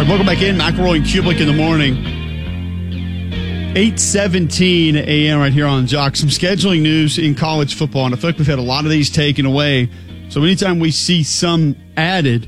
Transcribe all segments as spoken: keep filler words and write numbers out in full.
right, welcome back in. McElroy and Kublik in the morning. eight seventeen a.m. right here on Jock. Some scheduling news in college football, and I feel like we've had a lot of these taken away. So anytime we see some added,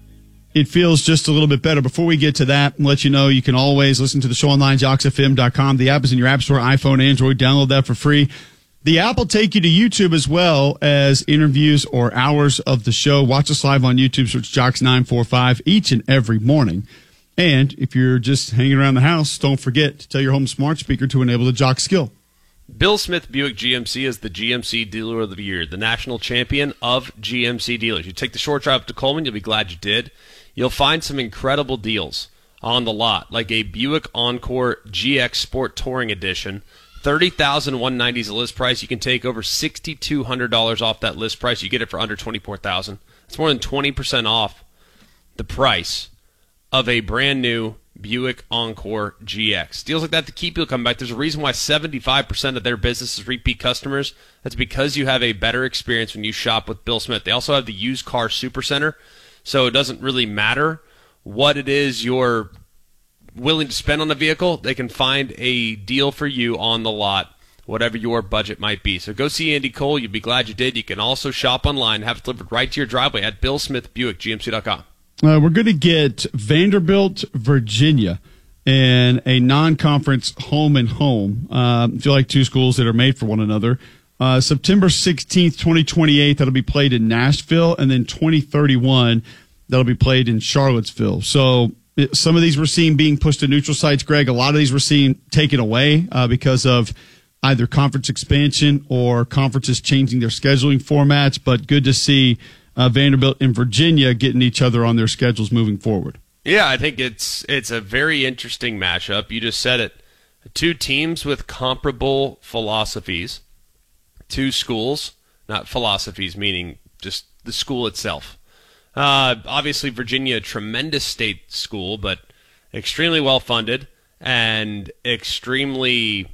it feels just a little bit better. Before we get to that, I'll let you know you can always listen to the show online, jocks f m dot com. The app is in your app store, iPhone, Android. Download that for free. The app will take you to YouTube as well as interviews or hours of the show. Watch us live on YouTube, search Jocks nine four five each and every morning. And if you're just hanging around the house, don't forget to tell your home smart speaker to enable the Jock skill. Bill Smith Buick G M C is the G M C Dealer of the Year, the national champion of G M C dealers. You take the short drive to Coleman, you'll be glad you did. You'll find some incredible deals on the lot, like a Buick Encore G X Sport Touring Edition. thirty thousand one hundred ninety dollars is the list price. You can take over six thousand two hundred dollars off that list price. You get it for under twenty-four thousand dollars. It's more than twenty percent off the price of a brand new Buick Encore G X. Deals like that to keep people coming back. There's a reason why seventy-five percent of their business is repeat customers. That's because you have a better experience when you shop with Bill Smith. They also have the used car super center, so it doesn't really matter what it is you're willing to spend on a vehicle. They can find a deal for you on the lot, whatever your budget might be. So go see Andy Cole. You'll be glad you did. You can also shop online, have it delivered right to your driveway at Bill Smith Buick G M C dot com. Uh, we're going to get Vanderbilt, Virginia, and a non-conference home and home. Uh, I feel like two schools that are made for one another. Uh, September sixteenth, twenty twenty-eight, that'll be played in Nashville, and then twenty thirty-one, that'll be played in Charlottesville. So it, some of these we're seeing being pushed to neutral sites, Greg. A lot of these we're seeing taken away uh, because of either conference expansion or conferences changing their scheduling formats, but good to see Uh, Vanderbilt and Virginia getting each other on their schedules moving forward. Yeah, I think it's it's a very interesting matchup. You just said it. Two teams with comparable philosophies. Two schools, not philosophies, meaning just the school itself. Uh, obviously, Virginia, a tremendous state school, but extremely well-funded and extremely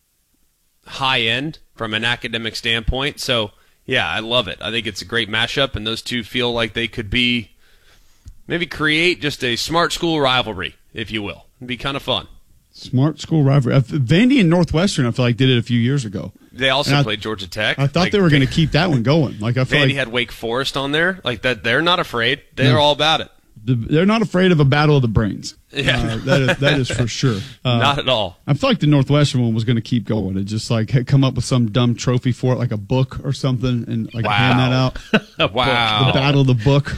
high-end from an academic standpoint. So, yeah, I love it. I think it's a great mashup, and those two feel like they could be maybe create just a smart school rivalry, if you will. It'd be kind of fun. Smart school rivalry. Vandy and Northwestern, I feel like, did it a few years ago. They also I, played Georgia Tech. I thought like, they were going to keep that one going. Like I feel Vandy like had Wake Forest on there. Like that, they're not afraid. They're no, all about it. They're not afraid of a battle of the brains. Yeah, uh, that is that is for sure. Uh, not at all. I feel like the Northwestern one was going to keep going. It just like had come up with some dumb trophy for it, like a book or something, and like wow. hand that out. Wow, the battle of the book.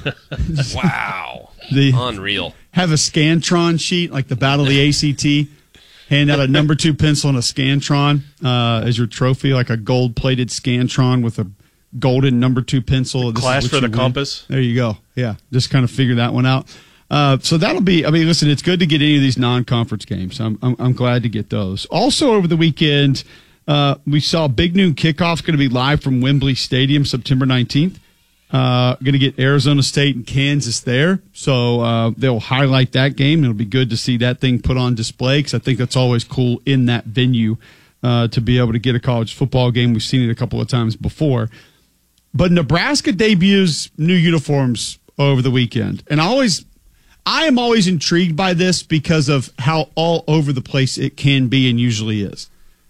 Wow, the, unreal. Have a Scantron sheet, like the battle of the A C T. Hand out a number two pencil and a Scantron uh, as your trophy, like a gold-plated Scantron with a golden number two pencil. The class for the win. Compass. There you go. Yeah, just kind of figure that one out. Uh, so that'll be. I mean, listen, it's good to get any of these non-conference games. I'm I'm, I'm glad to get those. Also, over the weekend, uh, we saw Big Noon Kickoff's going to be live from Wembley Stadium, September nineteenth. Uh, going to get Arizona State and Kansas there, so uh, they'll highlight that game. It'll be good to see that thing put on display because I think that's always cool in that venue uh, to be able to get a college football game. We've seen it a couple of times before. But Nebraska debuts new uniforms over the weekend, and I always, I am always intrigued by this because of how all over the place it can be and usually is.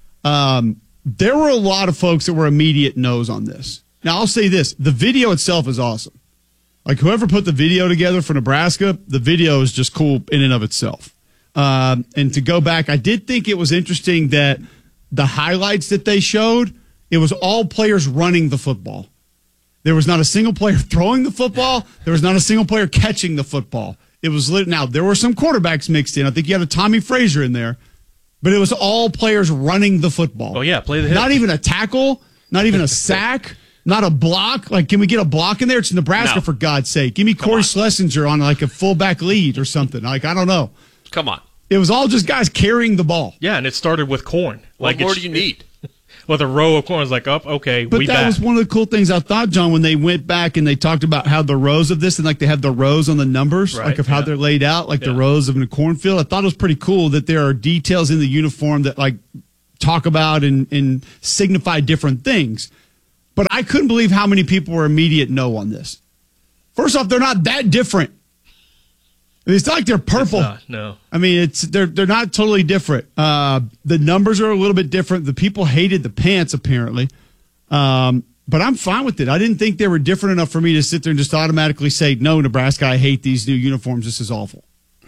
Um, there were a lot of folks that were immediate no's on this. Now, I'll say this. The video itself is awesome. Like, whoever put the video together for Nebraska, the video is just cool in and of itself. Um, and to go back, I did think it was interesting that the highlights that they showed, it was all players running the football. There was not a single player throwing the football. There was not a single player catching the football. It was lit. Now, there were some quarterbacks mixed in. I think you had a Tommy Frazier in there. But it was all players running the football. Oh, yeah, play the hit. Not even a tackle, not even a sack. Not a block. Like, can we get a block in there? It's Nebraska, no. For God's sake. Give me Come Corey on. Schlesinger on, like, a fullback lead or something. Like, I don't know. Come on. It was all just guys carrying the ball. Yeah, and it started with corn. What like more do you need? With a row of corn. It's like, up, oh, okay, but we that back. was one of the cool things I thought, John, when they went back and they talked about how the rows of this, and, like, they have the rows on the numbers, right, like, of how yeah. they're laid out, like yeah. the rows of a cornfield. I thought it was pretty cool that there are details in the uniform that, like, talk about and, and signify different things. But I couldn't believe how many people were immediate no on this. First off, they're not that different. I mean, it's not like they're purple. It's not, no. I mean, it's they're they're not totally different. Uh, the numbers are a little bit different. The people hated the pants apparently, um, but I'm fine with it. I didn't think they were different enough for me to sit there and just automatically say, "No, Nebraska, I hate these new uniforms. This is awful."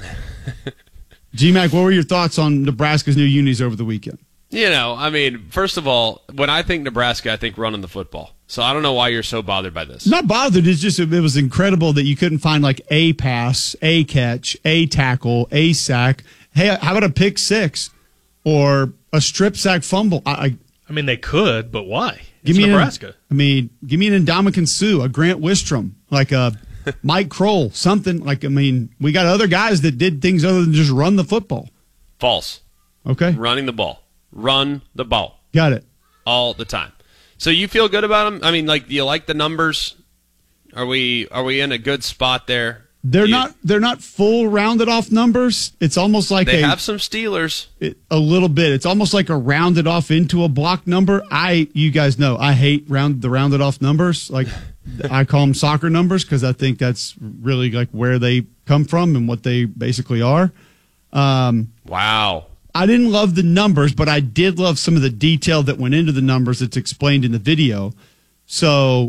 G Mac, what were your thoughts on Nebraska's new unis over the weekend? You know, I mean, first of all, when I think Nebraska, I think running the football. So I don't know why you're so bothered by this. Not bothered. It's just it was incredible that you couldn't find like a pass, a catch, a tackle, a sack. Hey, how about a pick six or a strip sack fumble? I, I I mean, they could, but why? give It's me Nebraska. An, I mean, give me an Ndamukong Suh, a Grant Wistrom, like a Mike Kroll, something like. I mean, we got other guys that did things other than just run the football. False. Okay, Running the ball. Run the ball got it. all the time. So you feel good about them? I mean, like, do you like the numbers? Are we are we in a good spot there? They're You- not. They're not full rounded off numbers. It's almost like They a, have some Steelers. it, a little bit. It's almost like a rounded off into a block number. I, you guys know, I hate round the rounded off numbers. Like I call them soccer numbers because I think that's really like where they come from and what they basically are. Um, Wow. I didn't love the numbers, but I did love some of the detail that went into the numbers that's explained in the video. So,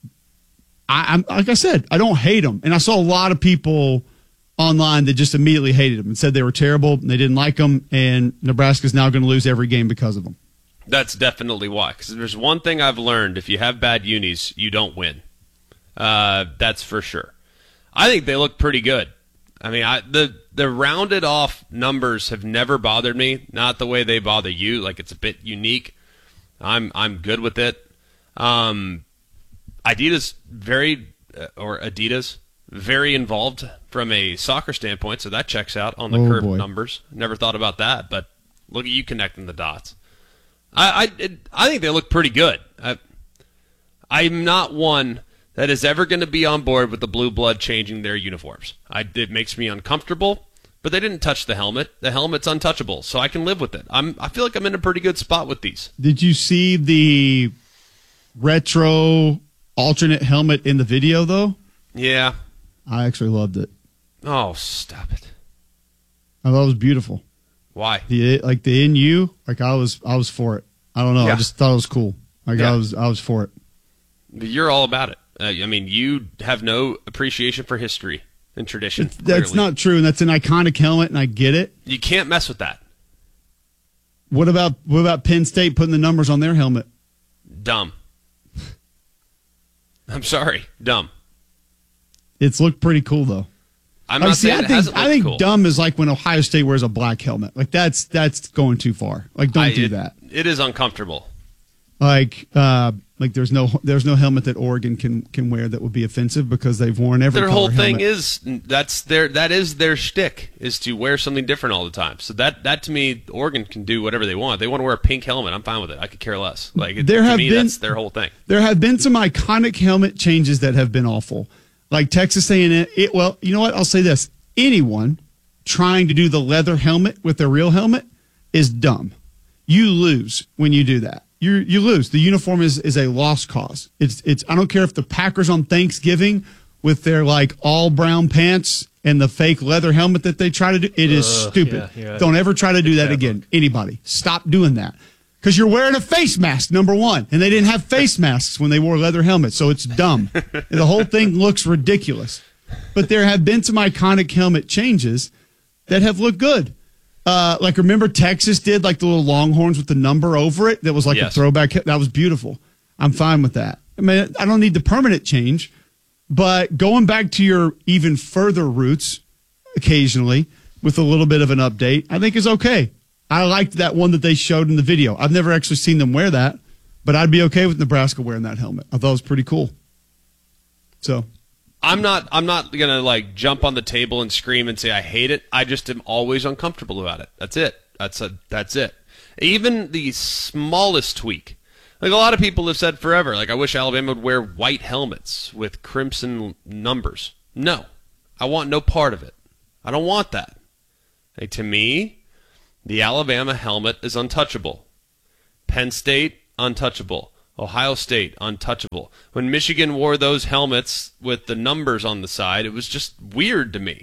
I, I'm like I said, I don't hate them, and I saw a lot of people online that just immediately hated them and said they were terrible and they didn't like them, and Nebraska's now going to lose every game because of them. That's definitely why. Because there's one thing I've learned: if you have bad unis, you don't win. Uh, that's for sure. I think they look pretty good. I mean, I, the the rounded off numbers have never bothered me. Not the way they bother you. Like, it's a bit unique. I'm I'm good with it. Um, Adidas very uh, or Adidas very involved from a soccer standpoint, so that checks out on the Oh, curved boy. numbers. Never thought about that, but look at you connecting the dots. I I, it, I think they look pretty good. I, I'm not one that is ever going to be on board with the blue blood changing their uniforms. I, it makes me uncomfortable, but they didn't touch the helmet. The helmet's untouchable, so I can live with it. I'm, I feel like I'm in a pretty good spot with these. Did you see the retro alternate helmet in the video though? Yeah. I actually loved it. Oh, stop it. I thought it was beautiful. Why? The like the N U, like I was I was for it. I don't know. Yeah. I just thought it was cool. Like Yeah. I was I was for it. You're all about it. Uh, I mean, you have no appreciation for history and tradition. That's clearly. not true, and that's an iconic helmet, and I get it. You can't mess with that. What about what about Penn State putting the numbers on their helmet? Dumb. I'm sorry. Dumb. It's looked pretty cool though. I'm Like, not see, saying I it think hasn't I looked think cool. dumb is like when Ohio State wears a black helmet. Like that's that's going too far. Like don't I- do it- that. It is uncomfortable. Like uh, like there's no there's no helmet that Oregon can can wear that would be offensive because they've worn every Their color whole thing helmet. is that's their that is their shtick is to wear something different all the time. So that that to me, Oregon can do whatever they want. They want to wear a pink helmet. I'm fine with it. I could care less. Like it, There to have me, been- that's their whole thing. There have been some iconic helmet changes that have been awful. Like Texas A and M. It, well, you know what? I'll say this. Anyone trying to do the leather helmet with their real helmet is dumb. You lose when you do that. You you lose. The uniform is, is a lost cause. It's it's I don't care if the Packers on Thanksgiving with their like all brown pants and the fake leather helmet that they try to do. It is Ugh, stupid. yeah, yeah. Don't ever try to do that Exactly. again. Anybody. Stop doing that. Because you're wearing a face mask, number one. And they didn't have face masks when they wore leather helmets, so it's dumb. The whole thing looks ridiculous. But there have been some iconic helmet changes that have looked good. Uh, like, remember Texas did like the little Longhorns with the number over it? That was like Yes. a throwback. That was beautiful. I'm fine with that. I mean, I don't need the permanent change. But going back to your even further roots occasionally with a little bit of an update, I think is okay. I liked that one that they showed in the video. I've never actually seen them wear that, but I'd be okay with Nebraska wearing that helmet. I thought it was pretty cool. So, I'm not I'm not gonna like jump on the table and scream and say I hate it. I just am always uncomfortable about it. That's it. That's a, that's it. Even the smallest tweak. Like a lot of people have said forever, like I wish Alabama would wear white helmets with crimson numbers. No. I want no part of it. I don't want that. Like, to me, the Alabama helmet is untouchable. Penn State, untouchable. Ohio State, untouchable. When Michigan wore those helmets with the numbers on the side, it was just weird to me.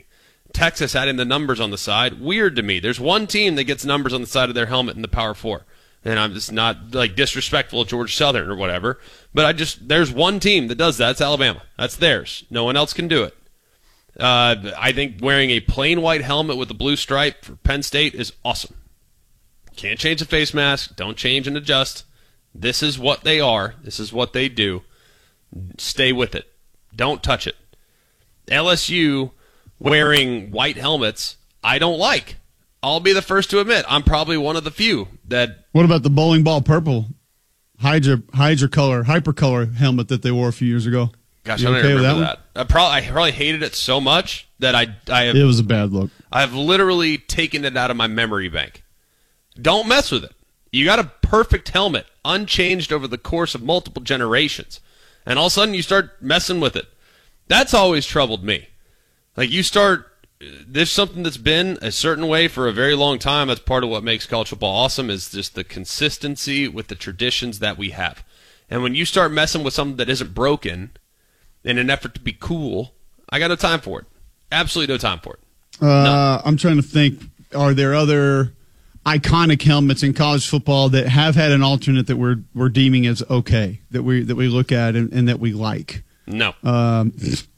Texas adding the numbers on the side, weird to me. There's one team that gets numbers on the side of their helmet in the Power Four. And I'm just not like disrespectful of Georgia Southern or whatever, but I just there's one team that does that. It's Alabama. That's theirs. No one else can do it. Uh, I think wearing a plain white helmet with a blue stripe for Penn State is awesome. Can't change the face mask. Don't change and adjust. This is what they are. This is what they do. Stay with it. Don't touch it. L S U wearing white helmets, I don't like. I'll be the first to admit I'm probably one of the few that. What about the bowling ball purple Hydra Hydra color hypercolor helmet that they wore a few years ago? Gosh, you I don't okay even remember that. that. I probably I probably hated it so much that I I have, it was a bad look. I have literally taken it out of my memory bank. Don't mess with it. You got a perfect helmet, unchanged over the course of multiple generations, and all of a sudden you start messing with it. That's always troubled me. Like you start. There's something that's been a certain way for a very long time. That's part of what makes college football awesome is just the consistency with the traditions that we have. And when you start messing with something that isn't broken in an effort to be cool, I got no time for it. Absolutely no time for it. Uh, no. I'm trying to think, are there other iconic helmets in college football that have had an alternate that we're we're deeming as okay, that we that we look at and, and that we like? No. Um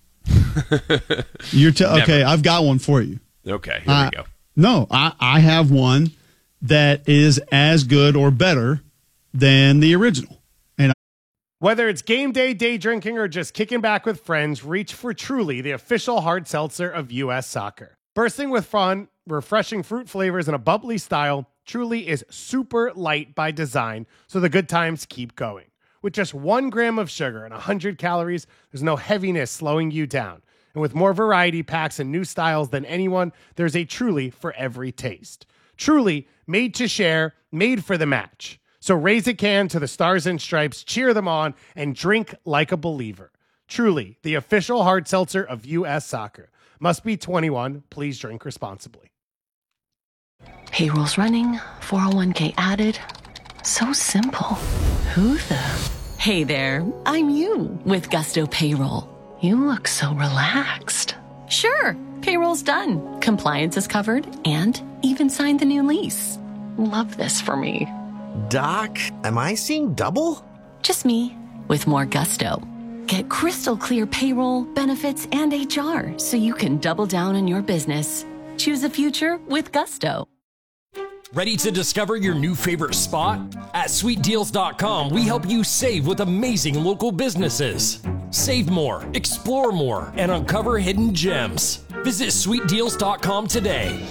You're t- okay. I've got one for you. Okay, here uh, we go. No, I, I have one that is as good or better than the original. And whether it's game day, day drinking, or just kicking back with friends, reach for Truly, the official hard seltzer of U S Soccer. Bursting with fun, refreshing fruit flavors, and a bubbly style, Truly is super light by design, so the good times keep going. With just one gram of sugar and one hundred calories, there's no heaviness slowing you down. And with more variety packs and new styles than anyone, there's a Truly for every taste. Truly, made to share, made for the match. So raise a can to the Stars and Stripes, cheer them on, and drink like a believer. Truly, the official hard seltzer of U S Soccer. Must be twenty-one. Please drink responsibly. Payroll's running, four oh one k added. So simple. Who the? Hey there, I'm you with Gusto Payroll. You look so relaxed. Sure, payroll's done. Compliance is covered and even signed the new lease. Love this for me. Doc, am I seeing double? Just me with more gusto. Get crystal clear payroll, benefits, and H R so you can double down on your business. Choose a future with Gusto. Ready to discover your new favorite spot? At sweet deals dot com, we help you save with amazing local businesses. Save more, explore more, and uncover hidden gems. Visit sweet deals dot com today.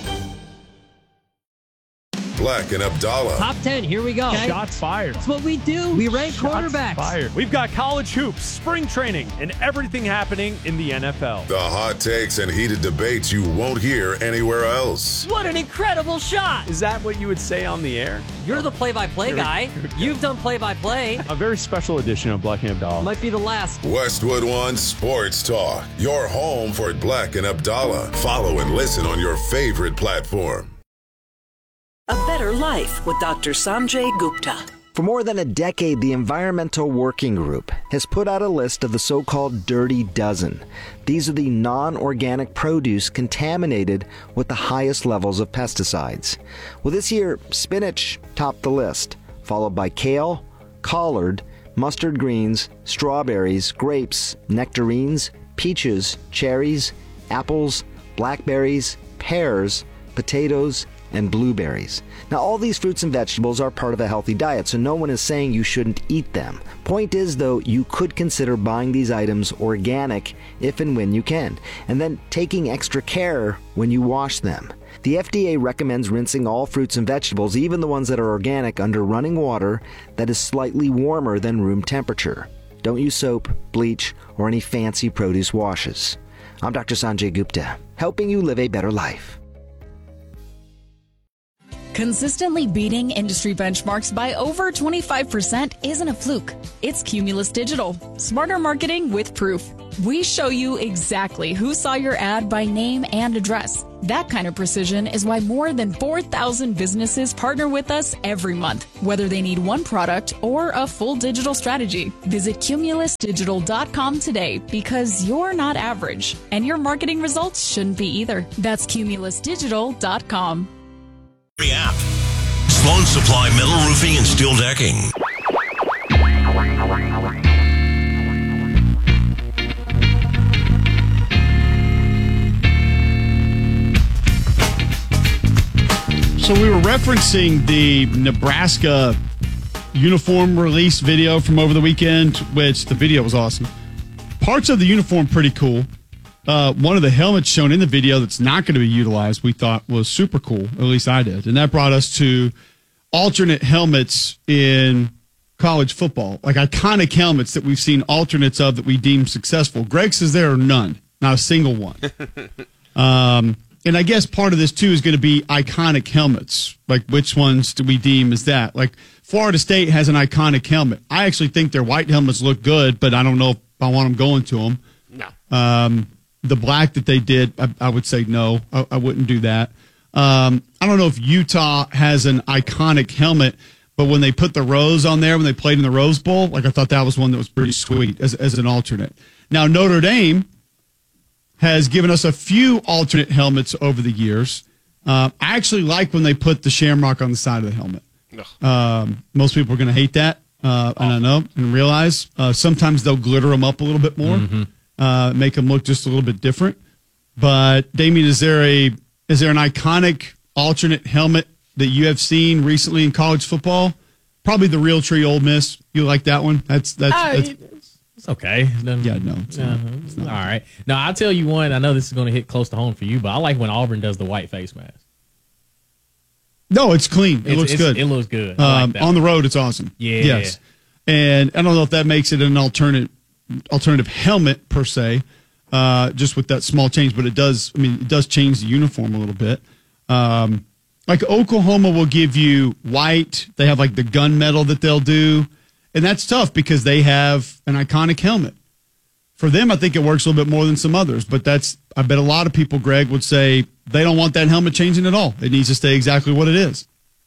Black and Abdallah. Top ten, here we go. Okay. Shots fired. That's what we do. We rank Shots quarterbacks. Fired. We've got college hoops, spring training, and everything happening in the N F L. The hot takes and heated debates you won't hear anywhere else. What an incredible shot. Is that what you would say on the air? You're the play-by-play guy. You've done play-by-play. A very special edition of Black and Abdallah. Might be the last. Westwood One Sports Talk. Your home for Black and Abdallah. Follow and listen on your favorite platform. A Better Life with Doctor Sanjay Gupta. For more than a decade, the Environmental Working Group has put out a list of the so-called Dirty Dozen. These are the non-organic produce contaminated with the highest levels of pesticides. Well, this year, spinach topped the list, followed by kale, collard, mustard greens, strawberries, grapes, nectarines, peaches, cherries, apples, blackberries, pears, potatoes, and blueberries. Now, all these fruits and vegetables are part of a healthy diet, so no one is saying you shouldn't eat them. Point is, though, you could consider buying these items organic if and when you can, and then taking extra care when you wash them. The F D A recommends rinsing all fruits and vegetables, even the ones that are organic, under running water that is slightly warmer than room temperature. Don't use soap, bleach, or any fancy produce washes. I'm Doctor Sanjay Gupta, helping you live a better life. Consistently beating industry benchmarks by over twenty-five percent isn't a fluke. It's Cumulus Digital. Smarter marketing with proof. We show you exactly who saw your ad by name and address. That kind of precision is why more than four thousand businesses partner with us every month, whether they need one product or a full digital strategy. Visit cumulus digital dot com today because you're not average, and your marketing results shouldn't be either. That's cumulus digital dot com. App. Sloan Supply Metal Roofing and Steel Decking. So we were referencing the Nebraska uniform release video from over the weekend, which the video was awesome. Parts of the uniform pretty cool. Uh, one of the helmets shown in the video that's not going to be utilized, we thought was super cool. At least I did. And that brought us to alternate helmets in college football, like iconic helmets that we've seen alternates of that we deem successful. Greg says there are none, not a single one. um, and I guess part of this, too, is going to be iconic helmets. Like, which ones do we deem as that? Like, Florida State has an iconic helmet. I actually think their white helmets look good, but I don't know if I want them going to them. No. Um, the black that they did, I, I would say no. I, I wouldn't do that. Um, I don't know if Utah has an iconic helmet, but when they put the rose on there, when they played in the Rose Bowl, like I thought that was one that was pretty sweet as, as an alternate. Now, Notre Dame has given us a few alternate helmets over the years. Uh, I actually like when they put the shamrock on the side of the helmet. Um, most people are going to hate that, uh, and I know and realize. Uh, sometimes they'll glitter them up a little bit more. Mm-hmm. Uh, make them look just a little bit different. But, Damien, is there a is there an iconic alternate helmet that you have seen recently in college football? Probably the Realtree Ole Miss. You like that one? That's that's. Uh, that's it's okay. Yeah, no. It's uh, not. It's not. All right. Now, I'll tell you one. I know this is going to hit close to home for you, but I like when Auburn does the white face mask. No, it's clean. It it's, looks it's, good. It looks good. Um, like on the road, it's awesome. Yeah. Yes. And I don't know if that makes it an alternate alternative helmet per se, uh, just with that small change, but it does. I mean, it does change the uniform a little bit. Um, like Oklahoma will give you white. They have like the gunmetal that they'll do, and that's tough because they have an iconic helmet. For them, I think it works a little bit more than some others, but that's. I bet a lot of people, Greg, would say they don't want that helmet changing at all. It needs to stay exactly what it is.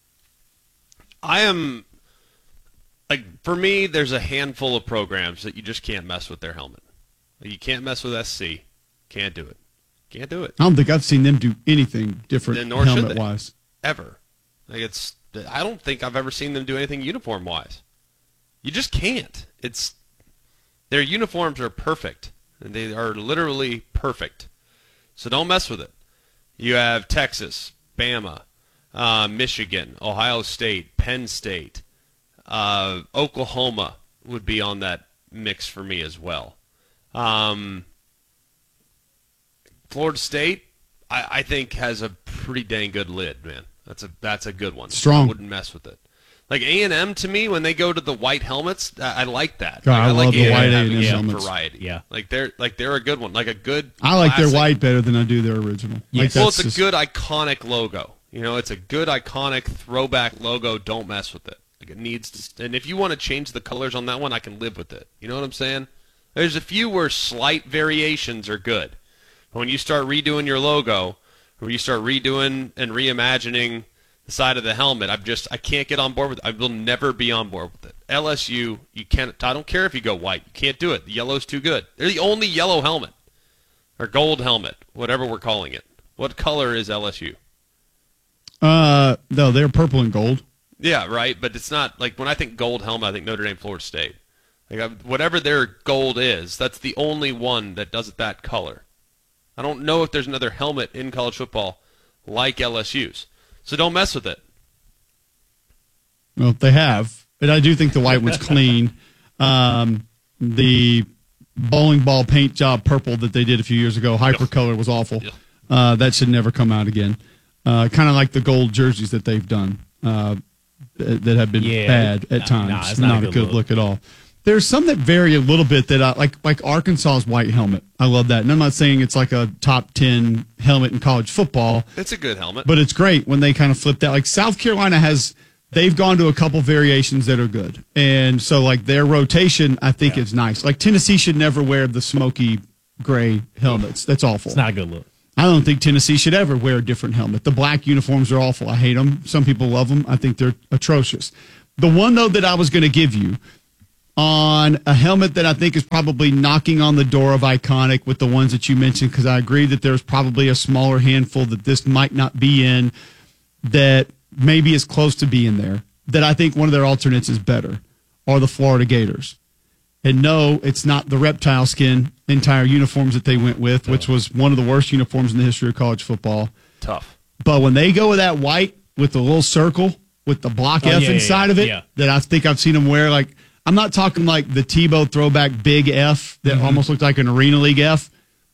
I am. Like, for me, there's a handful of programs that you just can't mess with their helmet. Like, you can't mess with S C. Can't do it. Can't do it. I don't think I've seen them do anything different Nor should helmet they, wise. Ever. Like it's. I don't think I've ever seen them do anything uniform wise. You just can't. It's their uniforms are perfect. And they are literally perfect. So don't mess with it. You have Texas, Bama, uh, Michigan, Ohio State, Penn State. Uh, Oklahoma would be on that mix for me as well. Um, Florida State, I, I think, has a pretty dang good lid, man. That's a that's a good one. Strong. I wouldn't mess with it. Like A and M, to me, when they go to the white helmets, I, I like that. God, like, I, I love like the white A having and M some helmets. variety. Yeah, like they're like they're a good one, like a good. I like classic. their white better than I do their original. Yes. Like Well, that's it's a just- good iconic logo. You know, it's a good iconic throwback logo. Don't mess with it. Like it needs to. And if you want to change the colors on that one, I can live with it. You know what I'm saying? There's a few where slight variations are good. But when you start redoing your logo, or you start redoing and reimagining the side of the helmet, I'm just I can't get on board with it. I will never be on board with it. L S U, you can't. I don't care if you go white. You can't do it. The yellow's too good. They're the only yellow helmet or gold helmet, whatever we're calling it. What color is L S U? Uh, no, they're purple and gold. Yeah, right. But it's not like when I think gold helmet, I think Notre Dame, Florida State. Like I, whatever their gold is, that's the only one that does it that color. I don't know if there's another helmet in college football like L S U's. So don't mess with it. Well, they have, but I do think the white one's clean. Um, the bowling ball paint job purple that they did a few years ago, hypercolor, was awful. Uh, that should never come out again. Uh, kind of like the gold jerseys that they've done uh, that have been Yeah. bad at Nah, times. nah, it's not, not a good look. look at all. There's some that vary a little bit that I like, like Arkansas's white helmet. I love that. And I'm not saying it's like a top ten helmet in college football. It's a good helmet. But it's great when they kind of flip that. Like South Carolina has, they've gone to a couple variations that are good. And so like their rotation, I think yeah. is nice. Like Tennessee should never wear the smoky gray helmets. That's awful. It's not a good look. I don't think Tennessee should ever wear a different helmet. The black uniforms are awful. I hate them. Some people love them. I think they're atrocious. The one, though, that I was going to give you on a helmet that I think is probably knocking on the door of iconic with the ones that you mentioned, because I agree that there's probably a smaller handful that this might not be in that maybe is close to being there, that I think one of their alternates is better, are the Florida Gators. And no, it's not the reptile skin entire uniforms that they went with, which was one of the worst uniforms in the history of college football. Tough. But when they go with that white with the little circle with the block oh, F yeah, inside yeah, of it, yeah. that I think I've seen them wear, like, I'm not talking like the Tebow throwback big F that mm-hmm. almost looked like an Arena League F.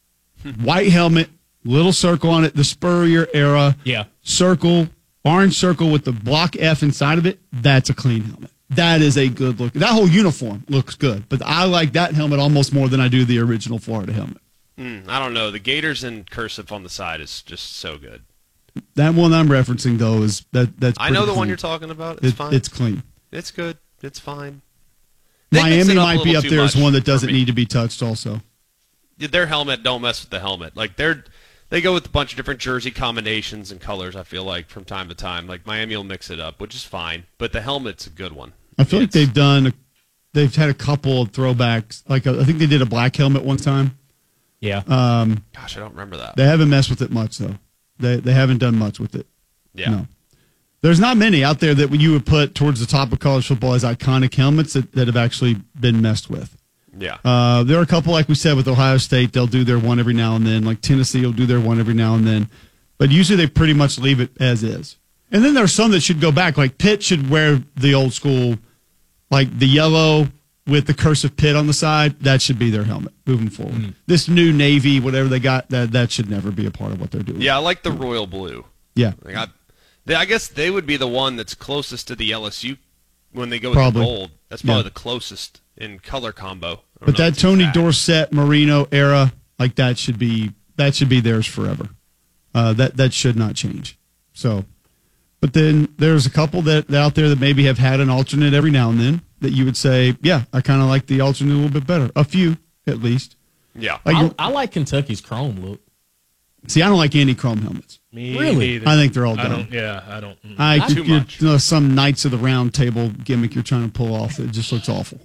White helmet, little circle on it, the Spurrier era. Yeah. Circle, orange circle with the block F inside of it. That's a clean helmet. That is a good look. That whole uniform looks good, but I like that helmet almost more than I do the original Florida helmet. Mm, I don't know. The Gators in cursive on the side is just so good. That one I'm referencing, though, is that that's I know the clean. one you're talking about. It's it, fine. It's clean. It's good. It's fine. They Miami up might be up there as one that doesn't need to be touched also. Their helmet, don't mess with the helmet. Like they're they go with a bunch of different jersey combinations and colors, I feel like, from time to time. Like Miami will mix it up, which is fine. But the helmet's a good one. I feel it's, like they've done they've had a couple of throwbacks. Like a, I think they did a black helmet one time. Yeah. Um, Gosh, I don't remember that. They haven't messed with it much though. They they haven't done much with it. Yeah. No. There's not many out there that you would put towards the top of college football as iconic helmets that, that have actually been messed with. Yeah. Uh, there are a couple, like we said, with Ohio State. They'll do their one every now and then. Like Tennessee will do their one every now and then. But usually they pretty much leave it as is. And then there are some that should go back. Like Pitt should wear the old school, like the yellow with the cursive Pitt on the side. That should be their helmet moving forward. Mm. This new Navy, whatever they got, that, that should never be a part of what they're doing. Yeah, I like the royal blue. Yeah. Like I, they, I guess they would be the one that's closest to the L S U when they go with probably. the gold. That's probably yeah. the closest in color combo. But that Tony exact. Dorsett Marino era, like that should be that should be theirs forever. Uh, that that should not change. So, but then there's a couple that out there that maybe have had an alternate every now and then that you would say, yeah, I kind of like the alternate a little bit better. A few, at least. Yeah, like I, I like Kentucky's chrome look. See, I don't like any chrome helmets. Me really? Either. I think they're all dumb. I don't, yeah, I don't. Mm. I, Too you're, much. You know, some Knights of the Round Table gimmick you're trying to pull off. It just looks awful.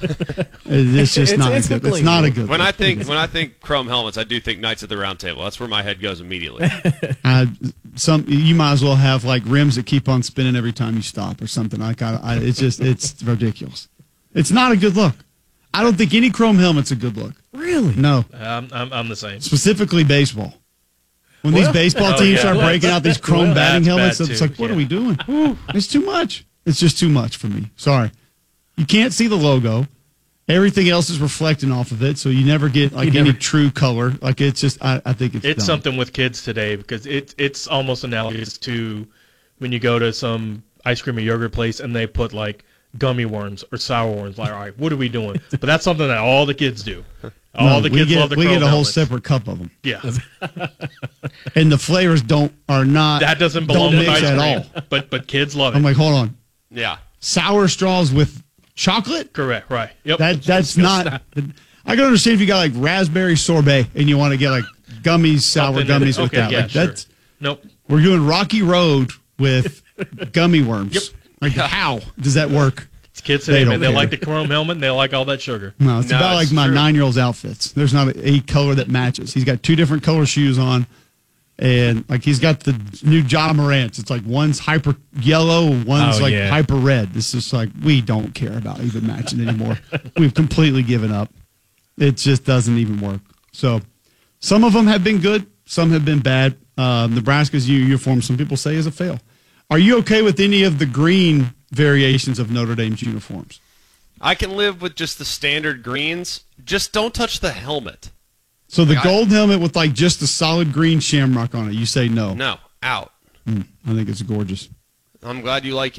It's just it's, not it's a good. It's not a good. When look. I think when I think chrome helmets, I do think Knights of the Round Table. That's where my head goes immediately. uh, some you might as well have like rims that keep on spinning every time you stop or something. Like I, I it's just it's ridiculous. It's not a good look. I don't think any chrome helmet's a good look. Really? No. I'm, I'm, I'm the same. Specifically baseball. When well, these baseball oh, teams yeah. start well, breaking out these chrome well, batting helmets, bad it's too. like, what yeah. are we doing? It's too much. It's just too much for me. Sorry. You can't see the logo. Everything else is reflecting off of it, so you never get like You any never- true color. Like it's just, I, I think it's It's dumb. something with kids today because it, it's almost analogous to when you go to some ice cream or yogurt place and they put like gummy worms or sour worms. Like, all right, what are we doing? But that's something that all the kids do. All No, the we kids get, love the we chrome get a whole helmets. separate cup of them, Yeah, and the flavors don't are not that doesn't belong don't with mix ice at cream. all. But but kids love it. I'm like, hold on, Yeah. sour straws with chocolate. Correct. Right. Yep. That that's It's not. not- I can understand if you got like raspberry sorbet and you want to get like gummies, sour Something in it. gummies with Okay, that. yeah, like sure. that's Nope. we're doing Rocky Road with gummy worms. Yep. Like how does that work? It's kids They today, don't man. They care. like the chrome helmet and they like all that sugar. No, it's No, about it's like my true. nine-year-old's outfits. There's not a, a color that matches. He's got two different color shoes on, and like he's got the new John Morant's. It's like one's hyper yellow, one's Oh, like yeah. hyper red. This is like we don't care about even matching anymore. We've completely given up. It just doesn't even work. So some of them have been good, some have been bad. Uh, Nebraska's u- uniform, some people say, is a fail. Are you okay with any of the green variations of Notre Dame's uniforms? I can live with just the standard greens. Just don't touch the helmet. So the Like, I- gold helmet with like just the solid green shamrock on it, you say no. No, out. Mm, I think it's gorgeous. I'm glad you like it.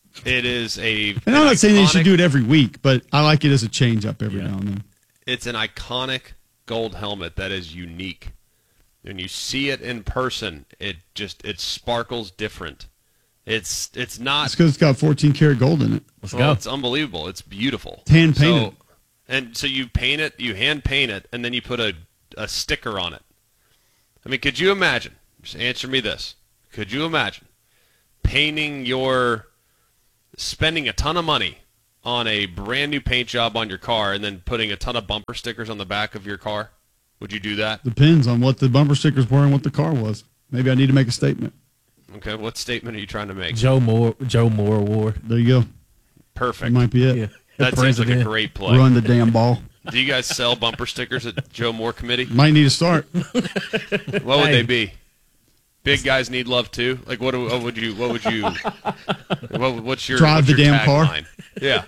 It is a. And I'm not saying they should do it every week, but I like it as a change up every yeah. now and then. It's an iconic gold helmet that is unique. When you see it in person, it just it sparkles different. It's it's not. It's because it's got fourteen karat gold in it. Let's well, go. It's unbelievable. It's beautiful. Hand painted. So, and so you paint it, you hand paint it, and then you put a, a sticker on it. I mean, could you imagine? Just answer me this. Could you imagine painting your, spending a ton of money on a brand new paint job on your car and then putting a ton of bumper stickers on the back of your car? Would you do that? Depends on what the bumper stickers were and what the car was. Maybe I need to make a statement. Okay, what statement are you trying to make? Joe Moore, Joe Moore Award. There you go. Perfect. That might be it. Yeah. That seems like a great play. Run the damn ball. Do you guys sell bumper stickers at Joe Moore Committee? Might need to start. What would hey. they be? Big guys need love too. Like what? What would you? What would you? What, what's your drive what's the your damn car? Line? Yeah.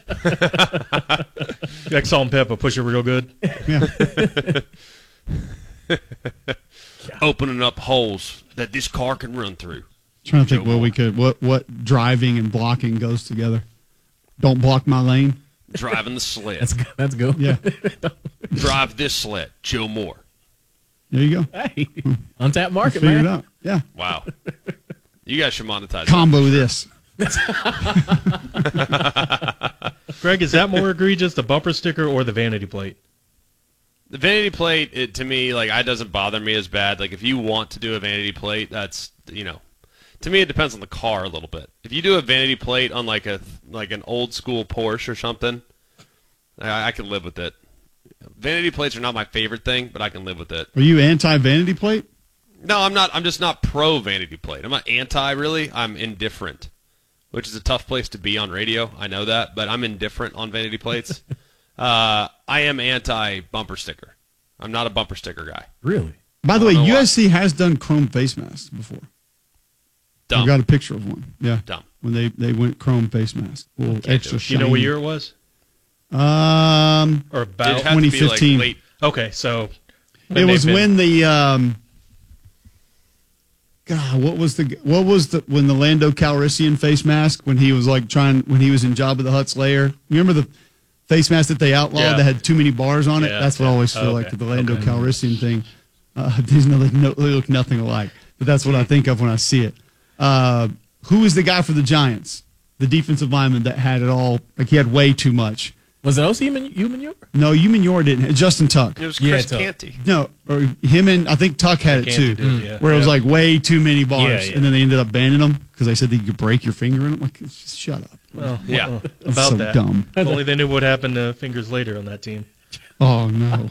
Like salt and pepper, push it real good. Yeah. Opening up holes that this car can run through. Trying to think what we could. What what driving and blocking goes together. Don't block my lane. Driving the sled. That's good. That's good. Yeah. Drive this sled, Joe Moore. There you go. Hey, hmm. Untapped market, Figure man. It out. Yeah. Wow. You guys should monetize. Combo this. Greg, is that more egregious, the bumper sticker or the vanity plate? The vanity plate, it, to me, like, it doesn't bother me as bad. Like, if you want to do a vanity plate, that's, you know, to me, it depends on the car a little bit. If you do a vanity plate on like a like an old school Porsche or something, I, I can live with it. Vanity plates are not my favorite thing, but I can live with it. Are you anti-vanity plate? No, I'm not. I'm just not pro vanity plate. I'm not anti, really. I'm indifferent, which is a tough place to be on radio. I know that, but I'm indifferent on vanity plates. uh, I am anti bumper sticker. I'm not a bumper sticker guy. Really? By the way, U S C why. has done chrome face masks before. Dumb. I got a picture of one. Yeah. Dumb. When they, they went chrome face mask. Well, extra do you know what year it was? Um, or about twenty fifteen. Like okay, so it was been... when the um. God, what was the what was the when the Lando Calrissian face mask when he was like trying when he was in Jabba the Hutt's lair? Remember the face mask that they outlawed yeah. that had too many bars on it? Yeah, that's what yeah. I always feel okay. like the Lando okay. Calrissian thing. Uh, these no, no, they look nothing alike, but that's what I think of when I see it. Uh, who was the guy for the Giants? The defensive lineman that had it all, like he had way too much. Was it also Umanure? No, Umanure didn't. Justin Tuck. It was Yeah, Chris Tuck. Canty. No, or him and I think Tuck had it Canty too, did, yeah. where it was Yeah. like way too many bars, Yeah, yeah. and then they ended up banning them because they said that you could break your finger in them. Like, just shut up. Well, Yeah. well, That's about so that. dumb. If only they knew what happened to Fingers later on that team. Oh no!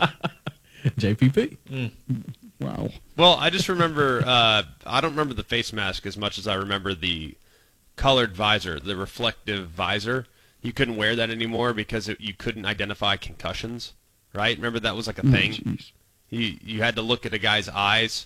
J P P. Mm. Wow. Well, I just remember, uh, I don't remember the face mask as much as I remember the colored visor, the reflective visor. You couldn't wear that anymore because it, you couldn't identify concussions, right? Remember that was like a Oh, thing? jeez. You you had to look at a guy's eyes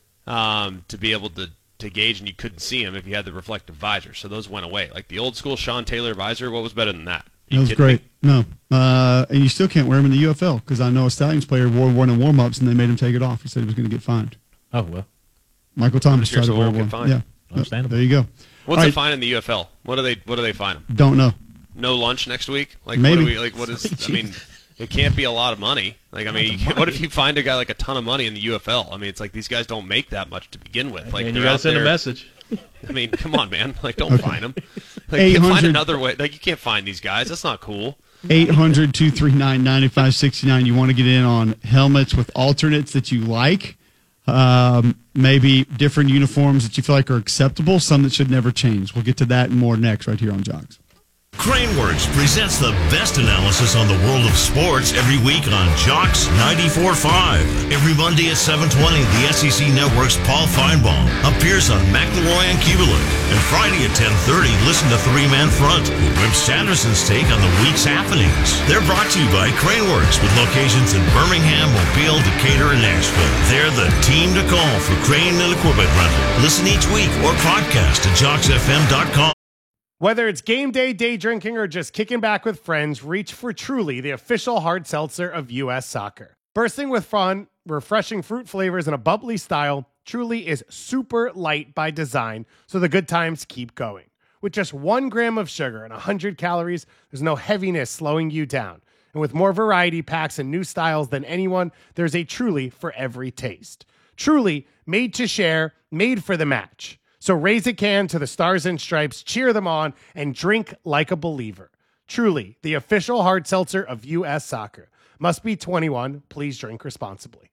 um, to be able to, to gauge, and you couldn't see him if you had the reflective visor. So those went away. Like the old school Sean Taylor visor, what was better than that? You That was kidding great. me? No, uh, and you still can't wear them in the U F L because I know a Stallions player wore one in warm-ups and they made him take it off. He said he was going to get fined. Oh well. Michael Thomas Sure, tried to so wear won't get one. fined. Yeah, Understandable. there you go. What's All the right. fine in the U F L? What do they what do they fine him? Don't know. No lunch next week? Like Maybe. what do we like? What is? I mean, it can't be a lot of money. Like I mean, you can't- what if you find a guy like a ton of money in the U F L? I mean, it's like these guys don't make that much to begin with. Like and they're you gotta out send there, a message. I mean, come on, man. Like don't Okay. fine them. Like you can find eight hundred another way. Like you can't find these guys. That's not cool. eight hundred, two three nine, nine five six nine. You want to get in on helmets with alternates that you like. Um, maybe different uniforms that you feel like are acceptable. Some that should never change. We'll get to that and more next right here on Jogs. Craneworks presents the best analysis on the world of sports every week on Jocks ninety-four point five. Every Monday at seven twenty, the S E C Network's Paul Feinbaum appears on McElroy and Kubelik. And Friday at ten thirty, listen to Three Man Front with Wim Sanderson's take on the week's happenings. They're brought to you by Craneworks with locations in Birmingham, Mobile, Decatur, and Nashville. They're the team to call for crane and equipment rental. Listen each week or podcast at jocks f m dot com. Whether it's game day, day drinking, or just kicking back with friends, reach for Truly, the official hard seltzer of U S Soccer. Bursting with fun, refreshing fruit flavors, and a bubbly style, Truly is super light by design, so the good times keep going. With just one gram of sugar and one hundred calories, there's no heaviness slowing you down. And with more variety packs and new styles than anyone, there's a Truly for every taste. Truly, made to share, made for the match. So raise a can to the Stars and Stripes, cheer them on, and drink like a believer. Truly, the official hard seltzer of U S Soccer. Must be twenty-one. Please drink responsibly.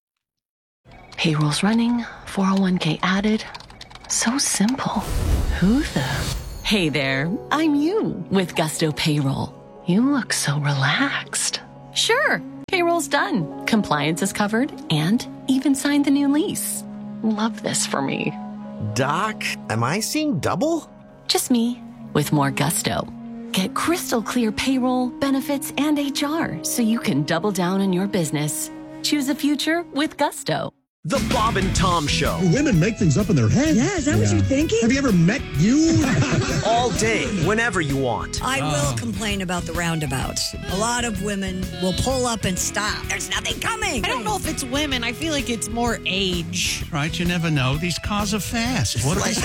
Payroll's running, four oh one k added. So simple. Who the? Hey there, I'm you with Gusto Payroll. You look so relaxed. Sure, payroll's done. Compliance is covered and even signed the new lease. Love this for me. Doc, am I seeing double? Just me with more gusto. Get crystal clear payroll, benefits, and H R so you can double down on your business. Choose a future with Gusto. The Bob and Tom Show. Women make things up in their head. Yeah, is that yeah. what you're thinking? Have you ever met you? All day, whenever you want. I will oh. complain about the roundabouts. A lot of women will pull up and stop. There's nothing coming. I don't know if it's women. I feel like it's more age. Right, you never know. These cars are fast. What They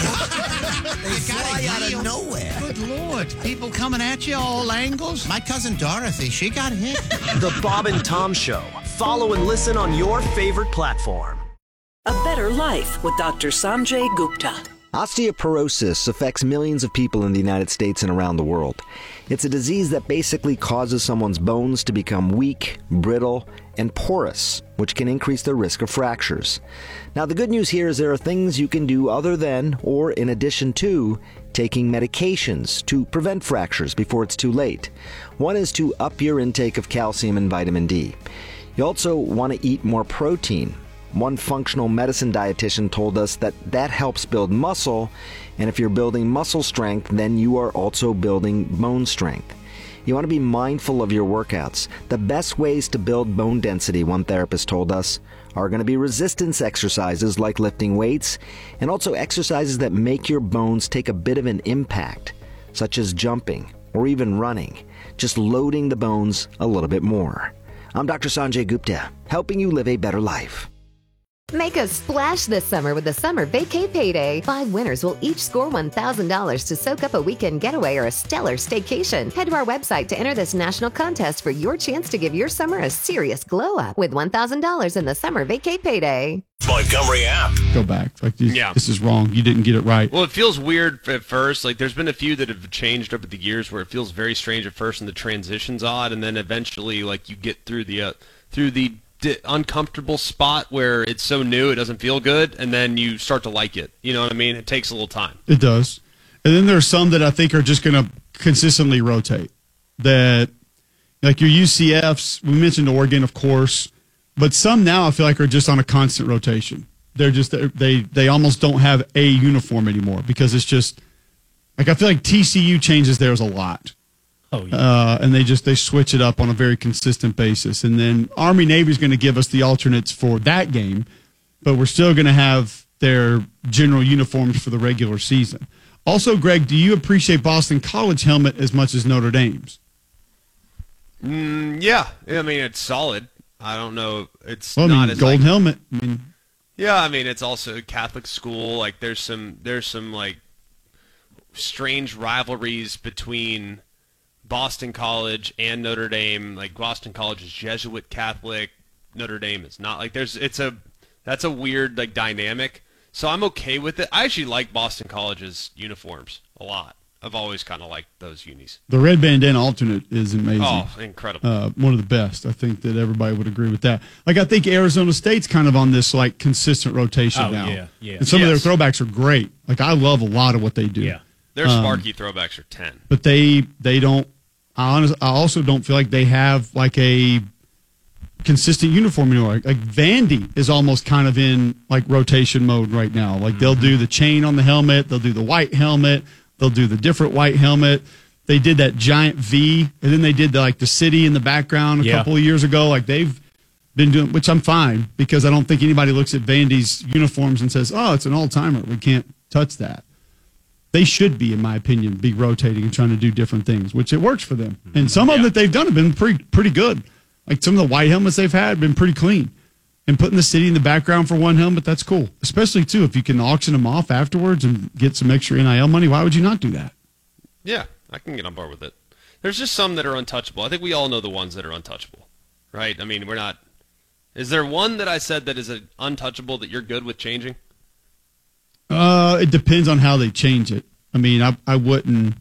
you fly out of nowhere. Good Lord. People coming at you all angles. My cousin Dorothy, she got hit. The Bob and Tom Show. Follow and listen on your favorite platform. A Better Life with Doctor Sanjay Gupta. Osteoporosis affects millions of people in the United States and around the world. It's a disease that basically causes someone's bones to become weak, brittle, and porous, which can increase the risk of fractures. Now, the good news here is there are things you can do other than, or in addition to, taking medications to prevent fractures before it's too late. One is to up your intake of calcium and vitamin D. You also want to eat more protein. One functional medicine dietitian told us that that helps build muscle, and if you're building muscle strength, then you are also building bone strength. You want to be mindful of your workouts. The best ways to build bone density, one therapist told us, are going to be resistance exercises like lifting weights, and also exercises that make your bones take a bit of an impact, such as jumping or even running, just loading the bones a little bit more. I'm Doctor Sanjay Gupta, helping you live a better life. Make a splash this summer with the Summer Vacay Payday. Five winners will each score one thousand dollars to soak up a weekend getaway or a stellar staycation. Head to our website to enter this national contest for your chance to give your summer a serious glow up with one thousand dollars in the Summer Vacay Payday. Montgomery app. Go back. Like, this, yeah. this is wrong. You didn't get it right. Well, it feels weird at first. Like, there's been a few that have changed over the years where it feels very strange at first and the transition's odd, and then eventually, like, you get through the uh, through the uncomfortable spot where it's so new it doesn't feel good, and then you start to like it. You know what I mean? It takes a little time. It does. And then there's some that I think are just going to consistently rotate. That, like your U C Fs, we mentioned Oregon, of course, but some now I feel like are just on a constant rotation. They're just they they almost don't have a uniform anymore because it's just like I feel like T C U changes theirs a lot. Oh, yeah. Uh, and they just they switch it up on a very consistent basis. And then Army Navy is going to give us the alternates for that game, but we're still going to have their general uniforms for the regular season. Also, Greg, do you appreciate Boston College helmet as much as Notre Dame's? Mm, yeah, I mean it's solid. I don't know, it's well, I not mean, as gold like, helmet. I mean, yeah, I mean it's also a Catholic school. Like there's some there's some like strange rivalries between Boston College and Notre Dame. Like Boston College is Jesuit Catholic, Notre Dame is not. Like there's it's a that's a weird like dynamic. So I'm okay with it. I actually like Boston College's uniforms a lot. I've always kind of liked those unis. The red bandana alternate is amazing. Oh, incredible. Uh, one of the best. I think that everybody would agree with that. Like I think Arizona State's kind of on this like consistent rotation oh, now. Yeah, yeah. And some yes. of their throwbacks are great. Like I love a lot of what they do. Yeah. Their Sparky um, throwbacks are ten. But they they don't I honestly, I also don't feel like they have like a consistent uniform anymore. Like, like Vandy is almost kind of in like rotation mode right now. Like mm-hmm. they'll do the chain on the helmet, they'll do the white helmet, they'll do the different white helmet. They did that giant V, and then they did the, like the city in the background a yeah. couple of years ago. Like they've been doing, which I'm fine because I don't think anybody looks at Vandy's uniforms and says, "Oh, it's an all timer. We can't touch that." They should be, in my opinion, be rotating and trying to do different things, which it works for them. And some of yeah. them that they've done have been pretty pretty good. Like some of the white helmets they've had have been pretty clean. And putting the city in the background for one helmet, that's cool. Especially, too, if you can auction them off afterwards and get some extra N I L money, why would you not do that? Yeah, I can get on board with it. There's just some that are untouchable. I think we all know the ones that are untouchable, right? I mean, we're not. Is there one that I said that is a untouchable that you're good with changing? Uh, it depends on how they change it. I mean, I I wouldn't.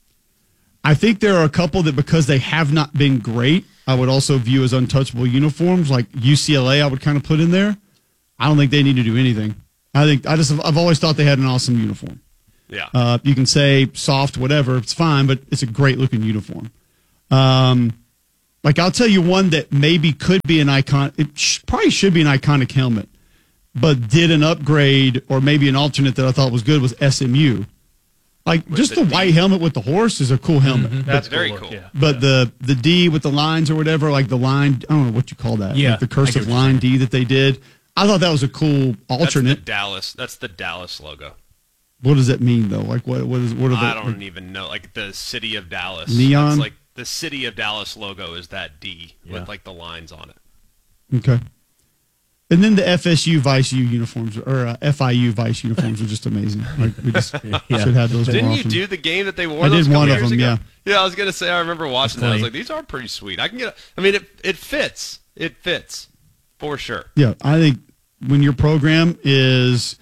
I think there are a couple that because they have not been great, I would also view as untouchable uniforms. Like U C L A, I would kind of put in there. I don't think they need to do anything. I think I just I've always thought they had an awesome uniform. Yeah. Uh, you can say soft, whatever, it's fine, but it's a great looking uniform. Um, like I'll tell you one that maybe could be an icon. It sh- probably should be an iconic helmet, but did an upgrade or maybe an alternate that I thought was good was S M U. Like With just the the, D. white helmet with the horse is a cool helmet. Mm-hmm. That's cool very look, cool. Yeah. But the the D with the lines or whatever, like the line, I don't know what you call that. Yeah, like the I get cursive what you're line D that they did. I thought that was a cool That's alternate. the Dallas. That's the Dallas logo. What does that mean though? Like what what is what are the I don't even know. Like the city of Dallas. Neon? It's like the city of Dallas logo is that D Yeah. with like the lines on it. Okay. And then the F S U Vice U uniforms or uh, F I U Vice uniforms are just amazing. Like we just Yeah. should have those. Didn't more you often. do the game that they wore? I those did couple one of years them, ago? yeah. Yeah, I was gonna say I remember watching that. I was clean. like, these are pretty sweet. I can get. I mean, it it fits. It fits for sure. Yeah, I think when your program is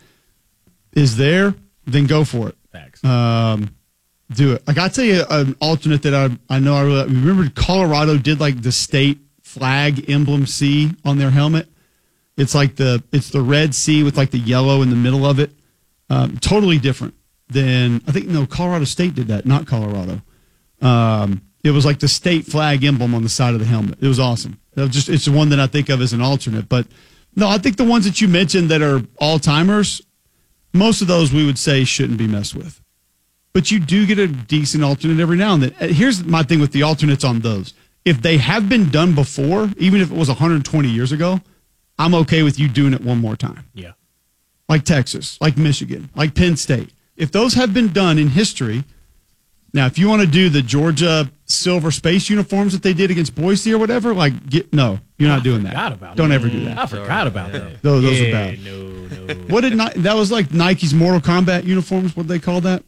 is there, then go for it. Facts. Um, do it. Like I tell you, an alternate that I I know I really remember. Colorado did like the state flag emblem C on their helmet. It's like the it's the red C with like the yellow in the middle of it. Um, totally different than I think. No, Colorado State did that, not Colorado. Um, it was like the state flag emblem on the side of the helmet. It was awesome. It was just it's the one that I think of as an alternate. But no, I think the ones that you mentioned that are all timers, most of those we would say shouldn't be messed with. But you do get a decent alternate every now and then. Uh, Here's my thing with the alternates on those. If they have been done before, even if it was one hundred twenty years ago, I'm okay with you doing it one more time. Yeah. Like Texas, like Michigan, like Penn State. If those have been done in history, now if you want to do the Georgia silver space uniforms that they did against Boise or whatever, like get no, you're not doing that. Forgot about Don't that. ever do that. I forgot about that. Those, those yeah, are bad. No, no. What did Ni- that was like Nike's Mortal Kombat uniforms? What did they call that?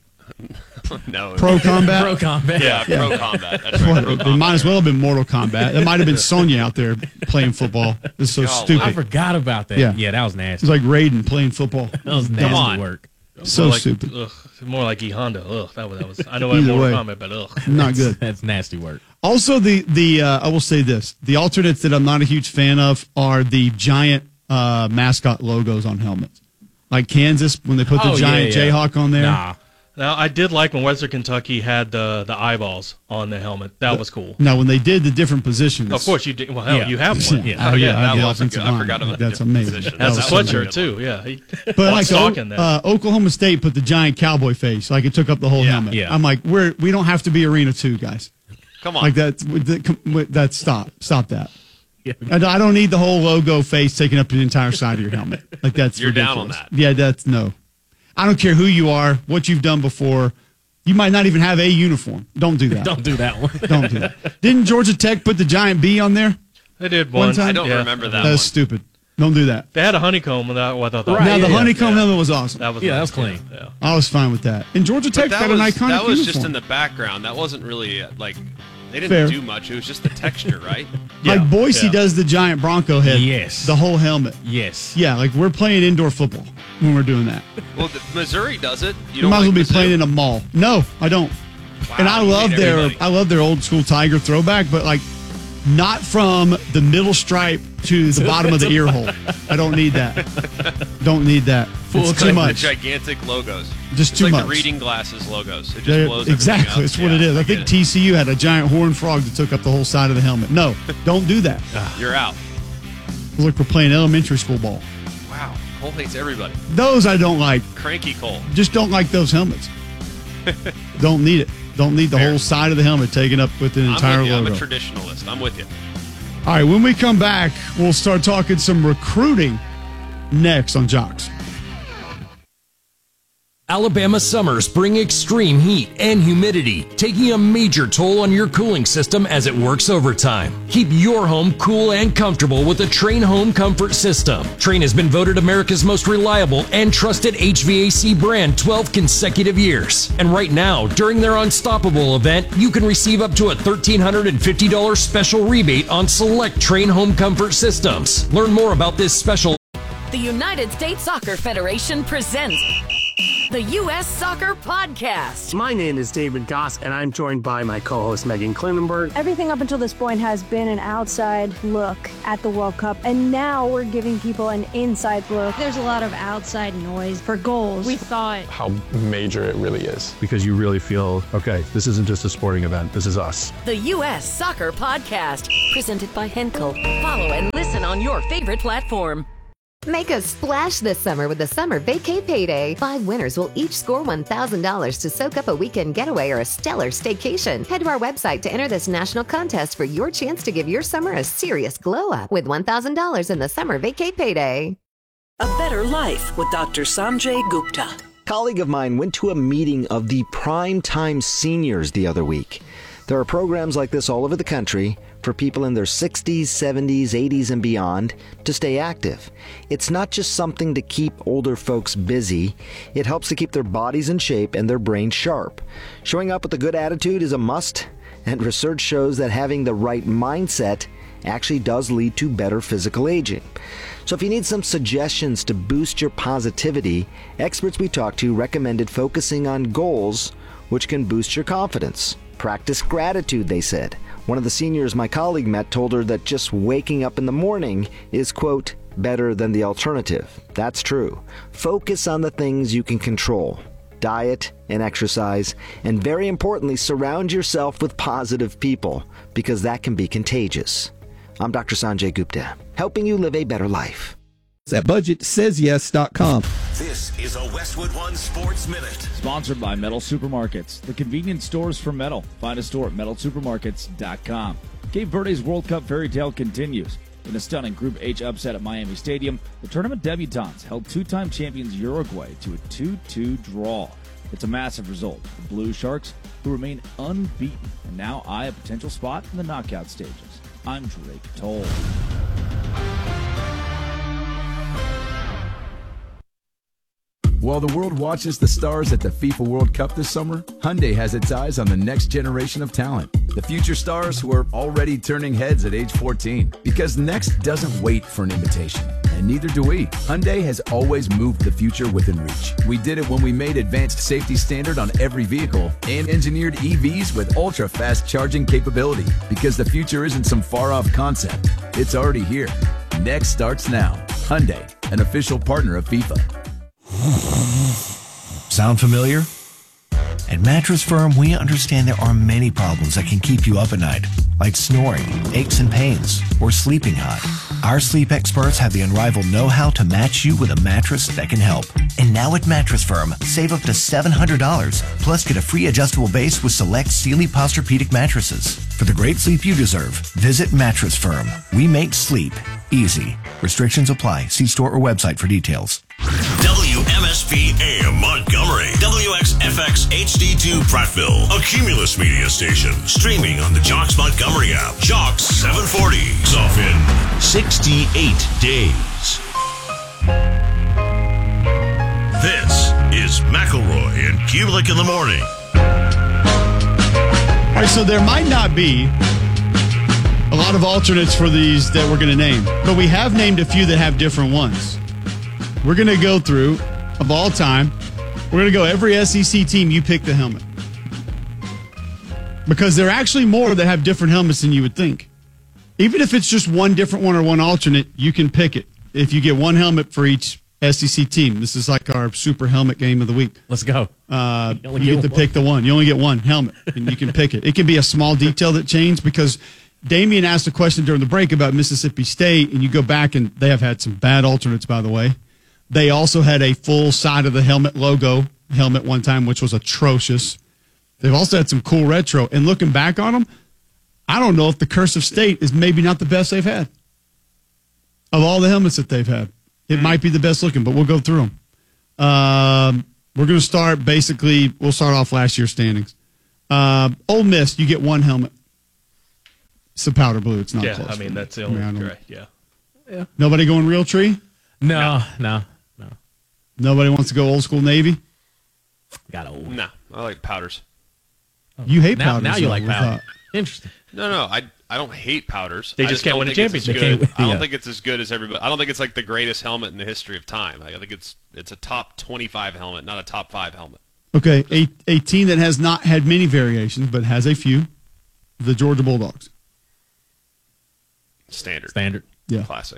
No. Pro Combat. Pro Combat. Yeah, Yeah. Pro Combat. That's right. Pro It Combat. might as well have been Mortal Kombat. That might have been Sonya out there playing football. It's so Golly. stupid. I forgot about that. Yeah. Yeah, that was It's nasty. like Raiden playing football. That was Come nasty on. work. So more like, stupid. Ugh, more like E Honda. Ugh, that was that was. I know I Either Mortal way. Kombat, but ugh. Not good. That's nasty work. Also, the the uh, I will say this: the alternates that I'm not a huge fan of are the giant uh, mascot logos on helmets, like Kansas when they put the Oh, giant yeah, yeah. Jayhawk on there. Nah. Now I did like when Western Kentucky had the the eyeballs on the helmet. That was cool. Now, when they did the different positions, Of course you did. Well, hell, Yeah. you have one. Yeah. Oh yeah, that I had the was a offensive good- I line. forgot about That's the amazing. position. That's That a was so sweatshirt good. too. Yeah. He- But I'm like stalking O- that. uh, Oklahoma State put the giant cowboy face, like it took up the whole Yeah. helmet. Yeah. I'm like, we're we don't have to be Arena Two guys. Come on. Like that. that that's stop, stop that. Yeah. I don't I don't need the whole logo face taking up the entire side of your helmet. Like that's You're down on ridiculous. that. Yeah, that's no. I don't care who you are, what you've done before. You might not even have a uniform. Don't do that. Don't do that one. Don't do that. Didn't Georgia Tech put the giant B on there? They did One one. time? I don't yeah. remember that That one. was stupid. Don't do that. They had a honeycomb, and that, well, I thought that Right, was, now the yeah, honeycomb yeah. helmet was awesome. that was Yeah, that nice. was clean. Yeah. I was fine with that. And Georgia But Tech that got was, an iconic that was uniform. just in the background. That wasn't really uh, like they didn't Fair. do much. It was just the texture, right? like Yeah, Boise yeah. does the giant Bronco head. Yes. The whole helmet. Yes. Yeah, like we're playing indoor football when we're doing that. Well, the, Missouri does it. You You don't might as well like be Mizzou? playing in a mall. No, I don't. Wow, and I you love hate their everybody. I love their old school Tiger throwback, but like not from the middle stripe to the bottom of the ear hole. I don't need that. Don't need that. Full It's too coverage. much. The gigantic logos. Just it's too like much. the reading glasses logos. It just They're- blows everything exactly. up. That's what Yeah, it is. I get think it. T C U had a giant horned frog that took up the whole side of the helmet. No, don't do that. You're out. Look, we're playing elementary school ball. Wow. Cole hates everybody. Those I don't like. Cranky Cole. Just don't like those helmets. Don't need it. Don't need the Fair. whole side of the helmet taken up with an entire I'm with you. logo. I'm a traditionalist. I'm with you. All right, when we come back, we'll start talking some recruiting next on Jocks. Alabama summers bring extreme heat and humidity, taking a major toll on your cooling system as it works overtime. Keep your home cool and comfortable with the Trane Home Comfort System. Trane has been voted America's most reliable and trusted H V A C brand twelve consecutive years. And right now, during their Unstoppable event, you can receive up to a one thousand three hundred fifty dollars special rebate on select Trane Home Comfort systems. Learn more about this special. The United States Soccer Federation presents the U S Soccer Podcast. My name is David Goss, and I'm joined by my co-host Megan Klinenberg. Everything up until this point has been an outside look at the World Cup, and now we're giving people an inside look. There's a lot of outside noise for goals. We thought how major it really is. Because you really feel, okay, this isn't just a sporting event, this is us. The U S Soccer Podcast, presented by Henkel. Follow and listen on your favorite platform. Make a splash this summer with the Summer Vacay Payday. Five winners will each score one thousand dollars to soak up a weekend getaway or a stellar staycation. Head to our website to enter this national contest for your chance to give your summer a serious glow up with one thousand dollars in the Summer Vacay Payday. A Better Life with Doctor Sanjay Gupta. A colleague of mine went to a meeting of the Primetime Seniors the other week. There are programs like this all over the country for people in their sixties, seventies, eighties, and beyond to stay active. It's not just something to keep older folks busy. It helps to keep their bodies in shape and their brains sharp. Showing up with a good attitude is a must, and research shows that having the right mindset actually does lead to better physical aging. So if you need some suggestions to boost your positivity, experts we talked to recommended focusing on goals which can boost your confidence. Practice gratitude, they said. One of the seniors my colleague met told her that just waking up in the morning is, quote, better than the alternative. That's true. Focus on the things you can control. Diet and exercise, and very importantly, surround yourself with positive people, because that can be contagious. I'm Doctor Sanjay Gupta, helping you live a better life. At budget says yes dot com. This is a Westwood One Sports Minute. Sponsored by Metal Supermarkets, the convenience stores for metal. Find a store at metal supermarkets dot com. Cape Verde's World Cup fairy tale continues. In a stunning Group H upset at Miami Stadium, the tournament debutantes held two-time champions Uruguay to a two two draw. It's a massive result. The Blue Sharks, who remain unbeaten and now eye a potential spot in the knockout stages. I'm Drake Toll. While the world watches the stars at the FIFA World Cup this summer, Hyundai has its eyes on the next generation of talent. The future stars who are already turning heads at age fourteen. Because next doesn't wait for an invitation, and neither do we. Hyundai has always moved the future within reach. We did it when we made advanced safety standard on every vehicle and engineered E Vs with ultra-fast charging capability. Because the future isn't some far-off concept. It's already here. Next starts now. Hyundai, an official partner of FIFA. Sound familiar? At Mattress Firm, we understand there are many problems that can keep you up at night, like snoring, aches and pains, or sleeping hot. Our sleep experts have the unrivaled know-how to match you with a mattress that can help. And now at Mattress Firm, save up to seven hundred dollars, plus get a free adjustable base with select Sealy Posturepedic mattresses. For the great sleep you deserve, visit Mattress Firm. We make sleep easy. Restrictions apply. See store or website for details. W M S P A M Montgomery, W X F X H D two Prattville, a Cumulus media station, streaming on the Jocks Montgomery app. Jocks seven forty, is off in sixty-eight days. This is McElroy and Kulik in the morning. All right, so there might not be a lot of alternates for these that we're going to name, but we have named a few that have different ones. We're going to go through, of all time, we're going to go every S E C team, you pick the helmet. Because there are actually more that have different helmets than you would think. Even if it's just one different one or one alternate, you can pick it. If you get one helmet for each S E C team. This is like our super helmet game of the week. Let's go. Uh, you, you get, get to one. pick the one. You only get one helmet, and you can pick it. It can be a small detail that changed because Damien asked a question during the break about Mississippi State, and you go back, and they have had some bad alternates, by the way. They also had a full side of the helmet logo helmet one time, which was atrocious. They've also had some cool retro. And looking back on them, I don't know if the Cursive State is maybe not the best they've had. Of all the helmets that they've had, it might be the best looking, but we'll go through them. Um, We're going to start basically, we'll start off last year's standings. Uh, Ole Miss, you get one helmet. It's a powder blue. It's not yeah, close. I mean, me. that's the I mean, only I don't- correct. Yeah. Yeah. Nobody going Realtree? No, no, no. Nobody wants to go old school Navy? Got old. No, I like powders. You hate Now- powders. now you though, like we powder. thought. Interesting. No, no, I I don't hate powders. They I just can't don't win a think it's as championship. good- They can't- I don't yeah. think it's as good as everybody. I don't think it's like the greatest helmet in the history of time. Like, I think it's it's a top twenty-five helmet, not a top five helmet. Okay, a, a team that has not had many variations, but has a few, the Georgia Bulldogs. Standard. Standard. Yeah. Classic.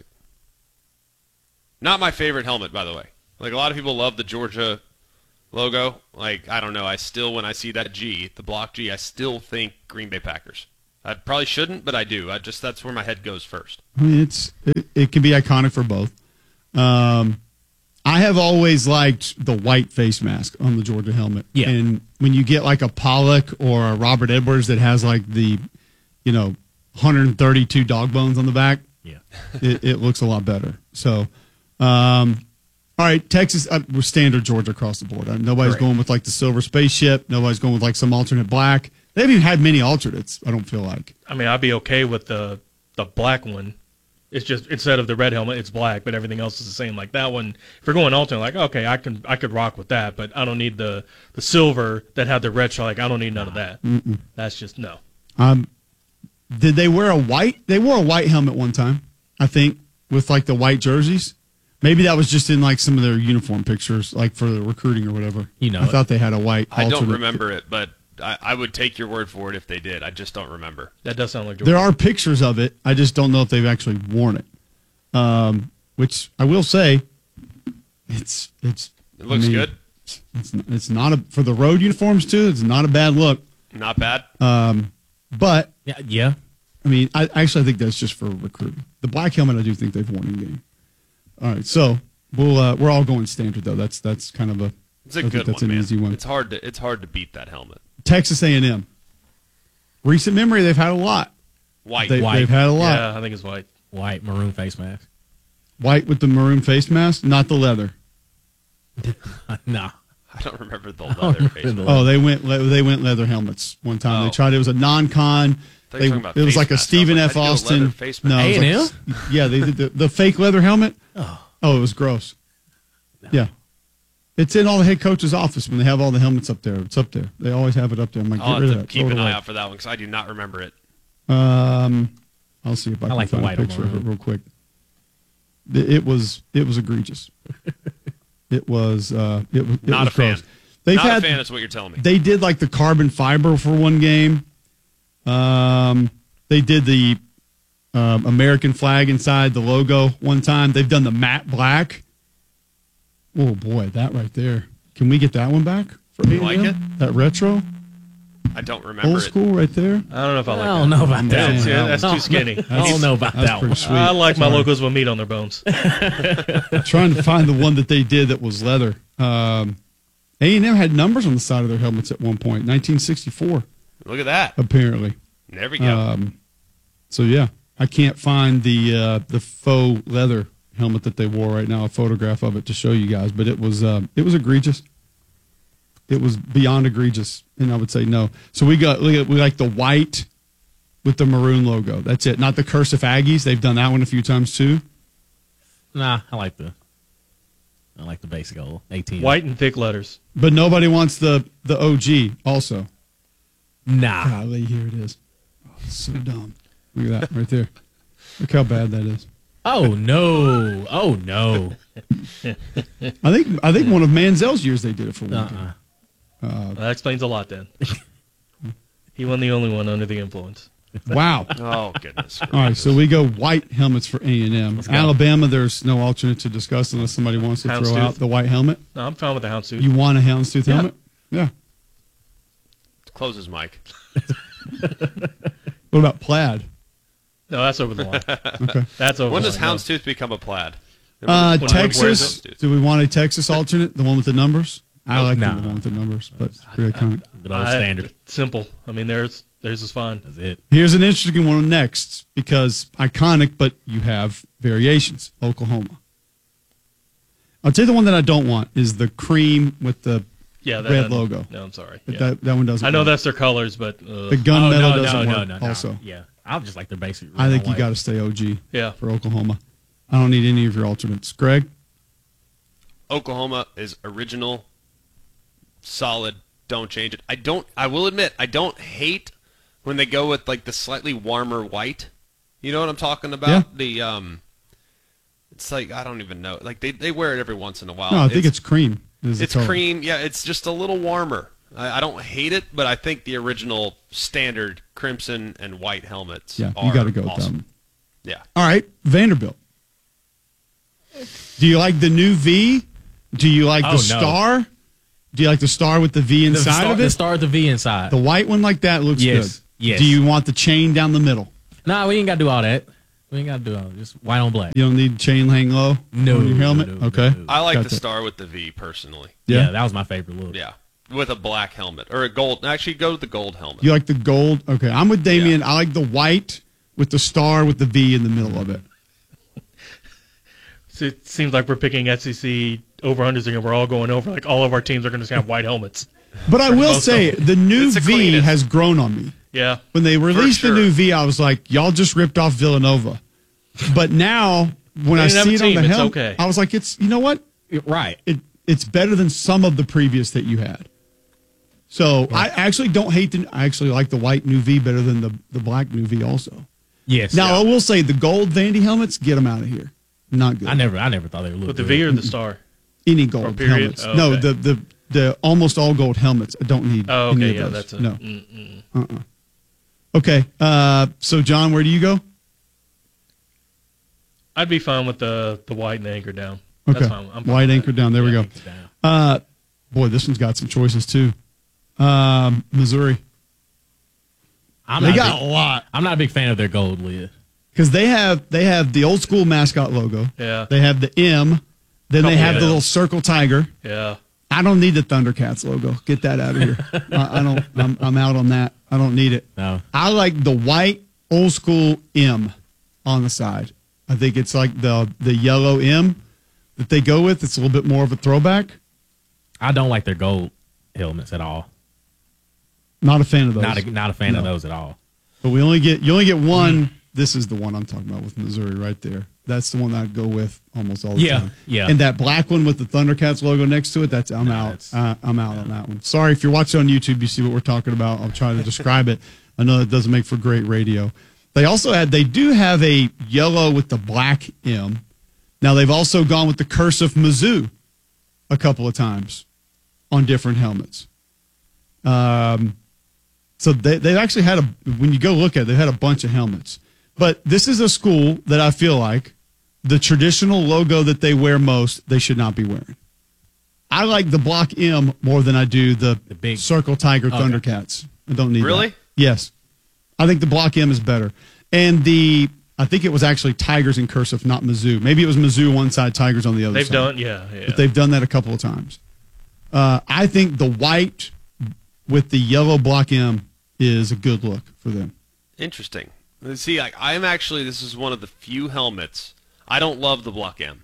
Not my favorite helmet, by the way. Like, a lot of people love the Georgia logo. Like, I don't know. I still, when I see that G, the block G, I still think Green Bay Packers. I probably shouldn't, but I do. I just that's where my head goes first. I mean, it's it, it can be iconic for both. Um, I have always liked the white face mask on the Georgia helmet. Yeah. And when you get like a Pollock or a Robert Edwards that has like the, you know, one hundred thirty-two dog bones on the back, Yeah. it, it looks a lot better. So, um, all right, Texas, uh, we're standard Georgia across the board. Uh, nobody's Correct. going with like the silver spaceship. Nobody's going with like some alternate black. They haven't even had many alternates, I don't feel like. I mean, I'd be okay with the the black one. It's just instead of the red helmet, it's black, but everything else is the same. Like that one, if we're going alternate, like okay, I can I could rock with that, but I don't need the the silver that had the red. Like I don't need none of that. Mm-mm. That's just no. Um, did they wear a white? They wore a white helmet one time, I think, with like the white jerseys. Maybe that was just in like some of their uniform pictures, like for the recruiting or whatever. You know I it. thought they had a white. I don't alternate. remember it, but I, I would take your word for it if they did. I just don't remember. That does sound like Georgia. There are pictures of it. I just don't know if they've actually worn it. Um, which I will say, it's it's. It looks I mean, good. It's it's not a for the road uniforms too. It's not a bad look. Not bad. Um, but Yeah. Yeah. I mean, I actually I think that's just for recruiting. The black helmet, I do think they've worn in game. All right, so we'll uh, we're all going standard though. That's that's kind of a It's a I think good that's one, an man. easy one. It's hard to it's hard to beat that helmet. Texas A and M. Recent memory, they've had a lot. White. They, White. They've had a lot. Yeah, I think it's white. White maroon face mask. White with the maroon face mask, not the leather. No. I don't remember the don't leather remember face. the mask. Oh, they went le- they went leather helmets one time. Oh. They tried. It was a non-con. thought They, you it were talking about was face like a masks. I was Stephen like, F. how'd you do a Austin. leather face No, mask? it was A and like- yeah, they did the, the fake leather helmet. Oh. Oh, it was gross. Yeah, it's in all the head coach's office when they have all the helmets up there. It's up there. They always have it up there. I'm like, I'll get rid have of to that. keep Throw it an eye away. out for that one because I do not remember it. Um, I'll see if I, I can like the find white a on picture of it maroon. real quick. It, it was it was egregious. It was uh, it was it Not was a fan. gross. They've Not had, a fan is what you're telling me. They did like the carbon fiber for one game. Um, they did the um, American flag inside the logo one time. They've done the matte black. Oh boy, that right there. Can we get that one back for You A and M? like it? That retro, I don't remember old it. school right there. I don't know if I I like don't that. know about that. Yeah, one. yeah, that's No, too skinny. no, I don't know about That's that pretty one. sweet. I like my Sorry. logos with meat on their bones. I'm trying to find the one that they did that was leather. Um, A and M had numbers on the side of their helmets at one point, nineteen sixty-four, Look at that. apparently. There we go. Um, so yeah, I can't find the uh, the faux leather helmet that they wore right now. A photograph of it to show you guys, but it was uh, it was egregious. It was beyond egregious, and I would say no. So we got look at we like the white with the maroon logo. That's it. Not the cursive Aggies. They've done that one a few times too. Nah, I like the I like the basic old eighteen. White and thick letters. But nobody wants the the O G also. Nah. Golly, here it is. Oh, it's so dumb. Look at that right there. Look how bad that is. Oh no. Oh no. I think I think one of Manziel's years they did it for one Uh-uh. game. Uh, That explains a lot then. He wasn't the only one under the influence. wow. Oh, goodness. All right, so we go white helmets for A and M. Alabama, there's no alternate to discuss unless somebody wants to throw Houndstooth. out the white helmet. No, I'm fine with the houndstooth. You want a houndstooth Yeah. helmet? Yeah. Close his mic. What about plaid? No, that's over the line. Okay. That's over When the does line. no. houndstooth become a plaid? Uh, When- when wears Texas. houndstooth? Do we want a Texas alternate? The one with the numbers? I like No. the one with the numbers, but it's pretty iconic. Good old I- standard. Simple. I mean, there's there's is fine. That's it. Here's an interesting one next because iconic, but you have variations. Oklahoma. I'll tell you the one that I don't want is the cream with the Yeah, that red doesn't- logo. No, I'm sorry. But Yeah. That, that one doesn't I know work. that's their colors, but uh, The gunmetal Oh, no, doesn't no, work no, no, also. no. Yeah, I just like their basic. I red think and you white. got to stay O G Yeah. for Oklahoma. I don't need any of your alternates. Greg? Oklahoma is original, solid. Don't change it. I don't. I will admit, I don't hate when they go with like the slightly warmer white. You know what I'm talking about? Yeah. The um, it's like I don't even know. Like they, they wear it every once in a while. No, I think it's, cream. is the It's color. cream. Yeah, it's just a little warmer. I, I don't hate it, but I think the original standard crimson and white helmets. Yeah, are you got to go with awesome. them. Yeah. All right, Vanderbilt. Do you like the new V? Do you like Oh, the no. star? Do you like the star with the V The inside star, of it? the star with the V inside. The white one like that looks Yes, good. yes. Do you want the chain down the middle? Nah, we ain't got to do all that. We ain't got to do all that. Just white on black. You don't need chain hang low No, on your helmet? no, no, okay. no. I like Got the that. star with the V personally. Yeah? Yeah, that was my favorite look. Yeah, with a black helmet or a gold. Actually, go to the gold helmet. You like the gold? Okay, I'm with Damien. I like the white with the star with the V in the middle of it. So it seems like we're picking S E C over-unders and we're all going over. Like all of our teams are going to have white helmets. But I For will most say, of them. the new It's the V cleanest. has grown on me. Yeah. When they released sure. the new V, I was like, y'all just ripped off Villanova. But now, when They I didn't have see a it on team, the it's helmet, okay. I was like, it's, you know what? Right. It It's better than some of the previous that you had. So I actually don't hate the, I actually like the white new V better than the, the black new V also. Yes. Now, yeah. I will say the gold Vandy helmets, get them out of here. Not good. I never, I never thought they would look With the good. V or the star? Any Or gold period? helmets. Oh, No, okay. the, the the almost all gold helmets. I don't need Oh, any okay. of Yeah, those. that's a. no. Mm-mm. Uh-uh. Okay. Uh, so, John, where do you go? I'd be fine with the the white and anchor down. Okay. That's fine. I'm fine White with anchor that. down. There we Yeah, go. it's down. Uh, boy, this one's got some choices too. Um, Missouri. I'm They not got a, big, a lot I'm not a big fan of their gold lid. because they have they have the old school mascot logo. Yeah. They have the M. Then they Couple have of the them. little circle tiger. Yeah. I don't need the Thundercats logo. Get that out of here. I, I don't. I'm, I'm out on that. I don't need it. No. I like the white old school M on the side. I think it's like the the yellow M that they go with. It's a little bit more of a throwback. I don't like their gold helmets at all. Not a fan of those. Not a, not a fan No. of those at all. But we only get you only get one. This is the one I'm talking about with Missouri right there. That's the one that I go with almost all the Yeah, time. yeah. And that black one with the Thundercats logo next to it. That's I'm No, out. that's- Uh, I'm out on that one. Sorry if you're watching on YouTube. You see what we're talking about. I'll try to describe it. I know it doesn't make for great radio. They also had. They do have a yellow with the black M. Now they've also gone with the cursive Mizzou a couple of times on different helmets. Um. So they, they've actually had a, when you go look at it, they've had a bunch of helmets. But this is a school that I feel like the traditional logo that they wear most, they should not be wearing. I like the block M more than I do the, The big- Circle Tiger Okay. Thundercats. I don't need Really? that. Yes. I think the block M is better. And the, I think it was actually Tigers in cursive, not Mizzou. Maybe it was Mizzou one side, Tigers on the other They've side. done. Yeah. Yeah. But they've done that a couple of times. Uh, I think the white with the yellow block M is a good look for them. Interesting. See, I, I'm actually, this is one of the few helmets. I don't love the Block M.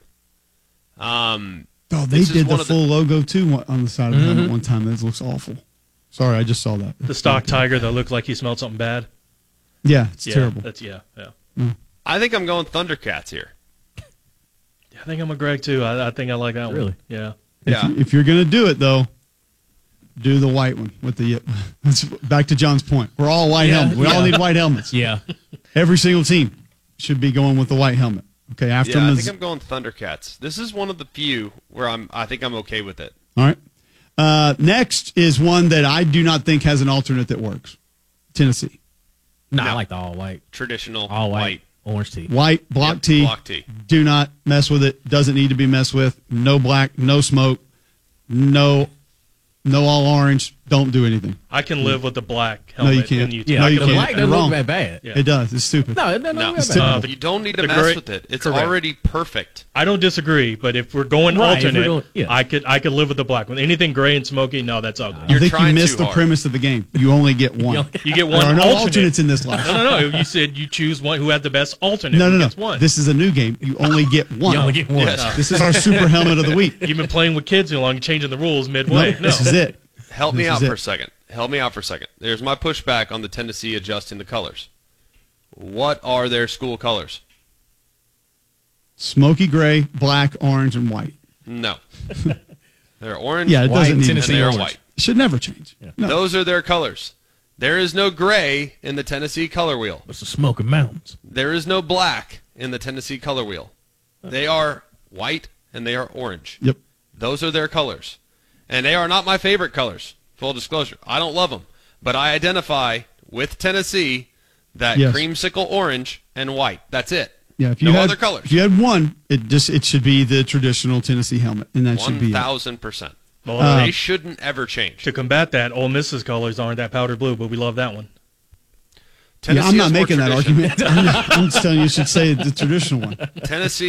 Um, Oh, they this is did the one of full logo too one- on the side of the helmet one time. That looks awful. Sorry, I just saw that. The stock tiger that looked like he smelled something bad. Yeah, it's Yeah, terrible. That's yeah. Yeah. I think I'm going Thundercats here. Yeah, I think I'm a Greg too. I, I think I like that Really? one. Yeah. If, Yeah. you, if you're going to do it, though, do the white one with the. That's back to John's point. We're all white Yeah, helmets. We all yeah. need white helmets. Yeah. Every single team should be going with the white helmet. Okay, after Yeah, I Miz- think I'm going Thundercats. This is one of the few where I'm. I think I'm okay with it. All right. Uh, next is one that I do not think has an alternate that works. Tennessee. No, I No. like the all white. Traditional All white. Orange tee. White, block Yep, tee. block tee. Do not mess with it. Doesn't need to be messed with. No black, no smoke, no no all orange. don't do anything. I can live with the black No, helmet. you can't. In Utah. Yeah, no, you the can't. black You're doesn't wrong. look that bad. Yeah. It does. It's stupid. No, it doesn't No, look that bad. Uh, you don't need to the mess gray- with it. It's correct. already perfect. I don't disagree, but if we're going Right, if we're alternate, going- yeah. I could I could live with the black one. Anything gray and smoky, no, that's ugly. I You're think you trying missed too the hard. premise of the game. You only get one. You get one There are no alternate. alternates in this life. No, no, no. You said you choose one who had the best alternate. No, no, Who no. gets one. This is a new game. You only get one. You only get one. Yes. This is our super helmet of the week. You've been playing with kids too long, changing the rules midway. No, this is it. Help me This out is for it. a second. Help me out for a second. There's my pushback on the Tennessee adjusting the colors. What are their school colors? Smoky gray, black, orange, and white. No. They're orange, Yeah, it white, doesn't need and to they're change. white. It should never change. No. Those are their colors. There is no gray in the Tennessee color wheel. It's the Smoky Mountains. There is no black in the Tennessee color wheel. They are white and they are orange. Yep. Those are their colors. And they are not my favorite colors, full disclosure. I don't love them. But I identify with Tennessee that Yes. creamsicle orange and white. That's it. Yeah, if you no had, other colors. If you had one, it just it should be the traditional Tennessee helmet, and that should One be it. thousand percent. Well, Uh, They shouldn't ever change. to combat that, Ole Miss's colors aren't that powder blue, but we love that one. Yeah, I'm Tennessee not has more making that tradition. argument. I'm, I'm just telling you, you should say the traditional one. Tennessee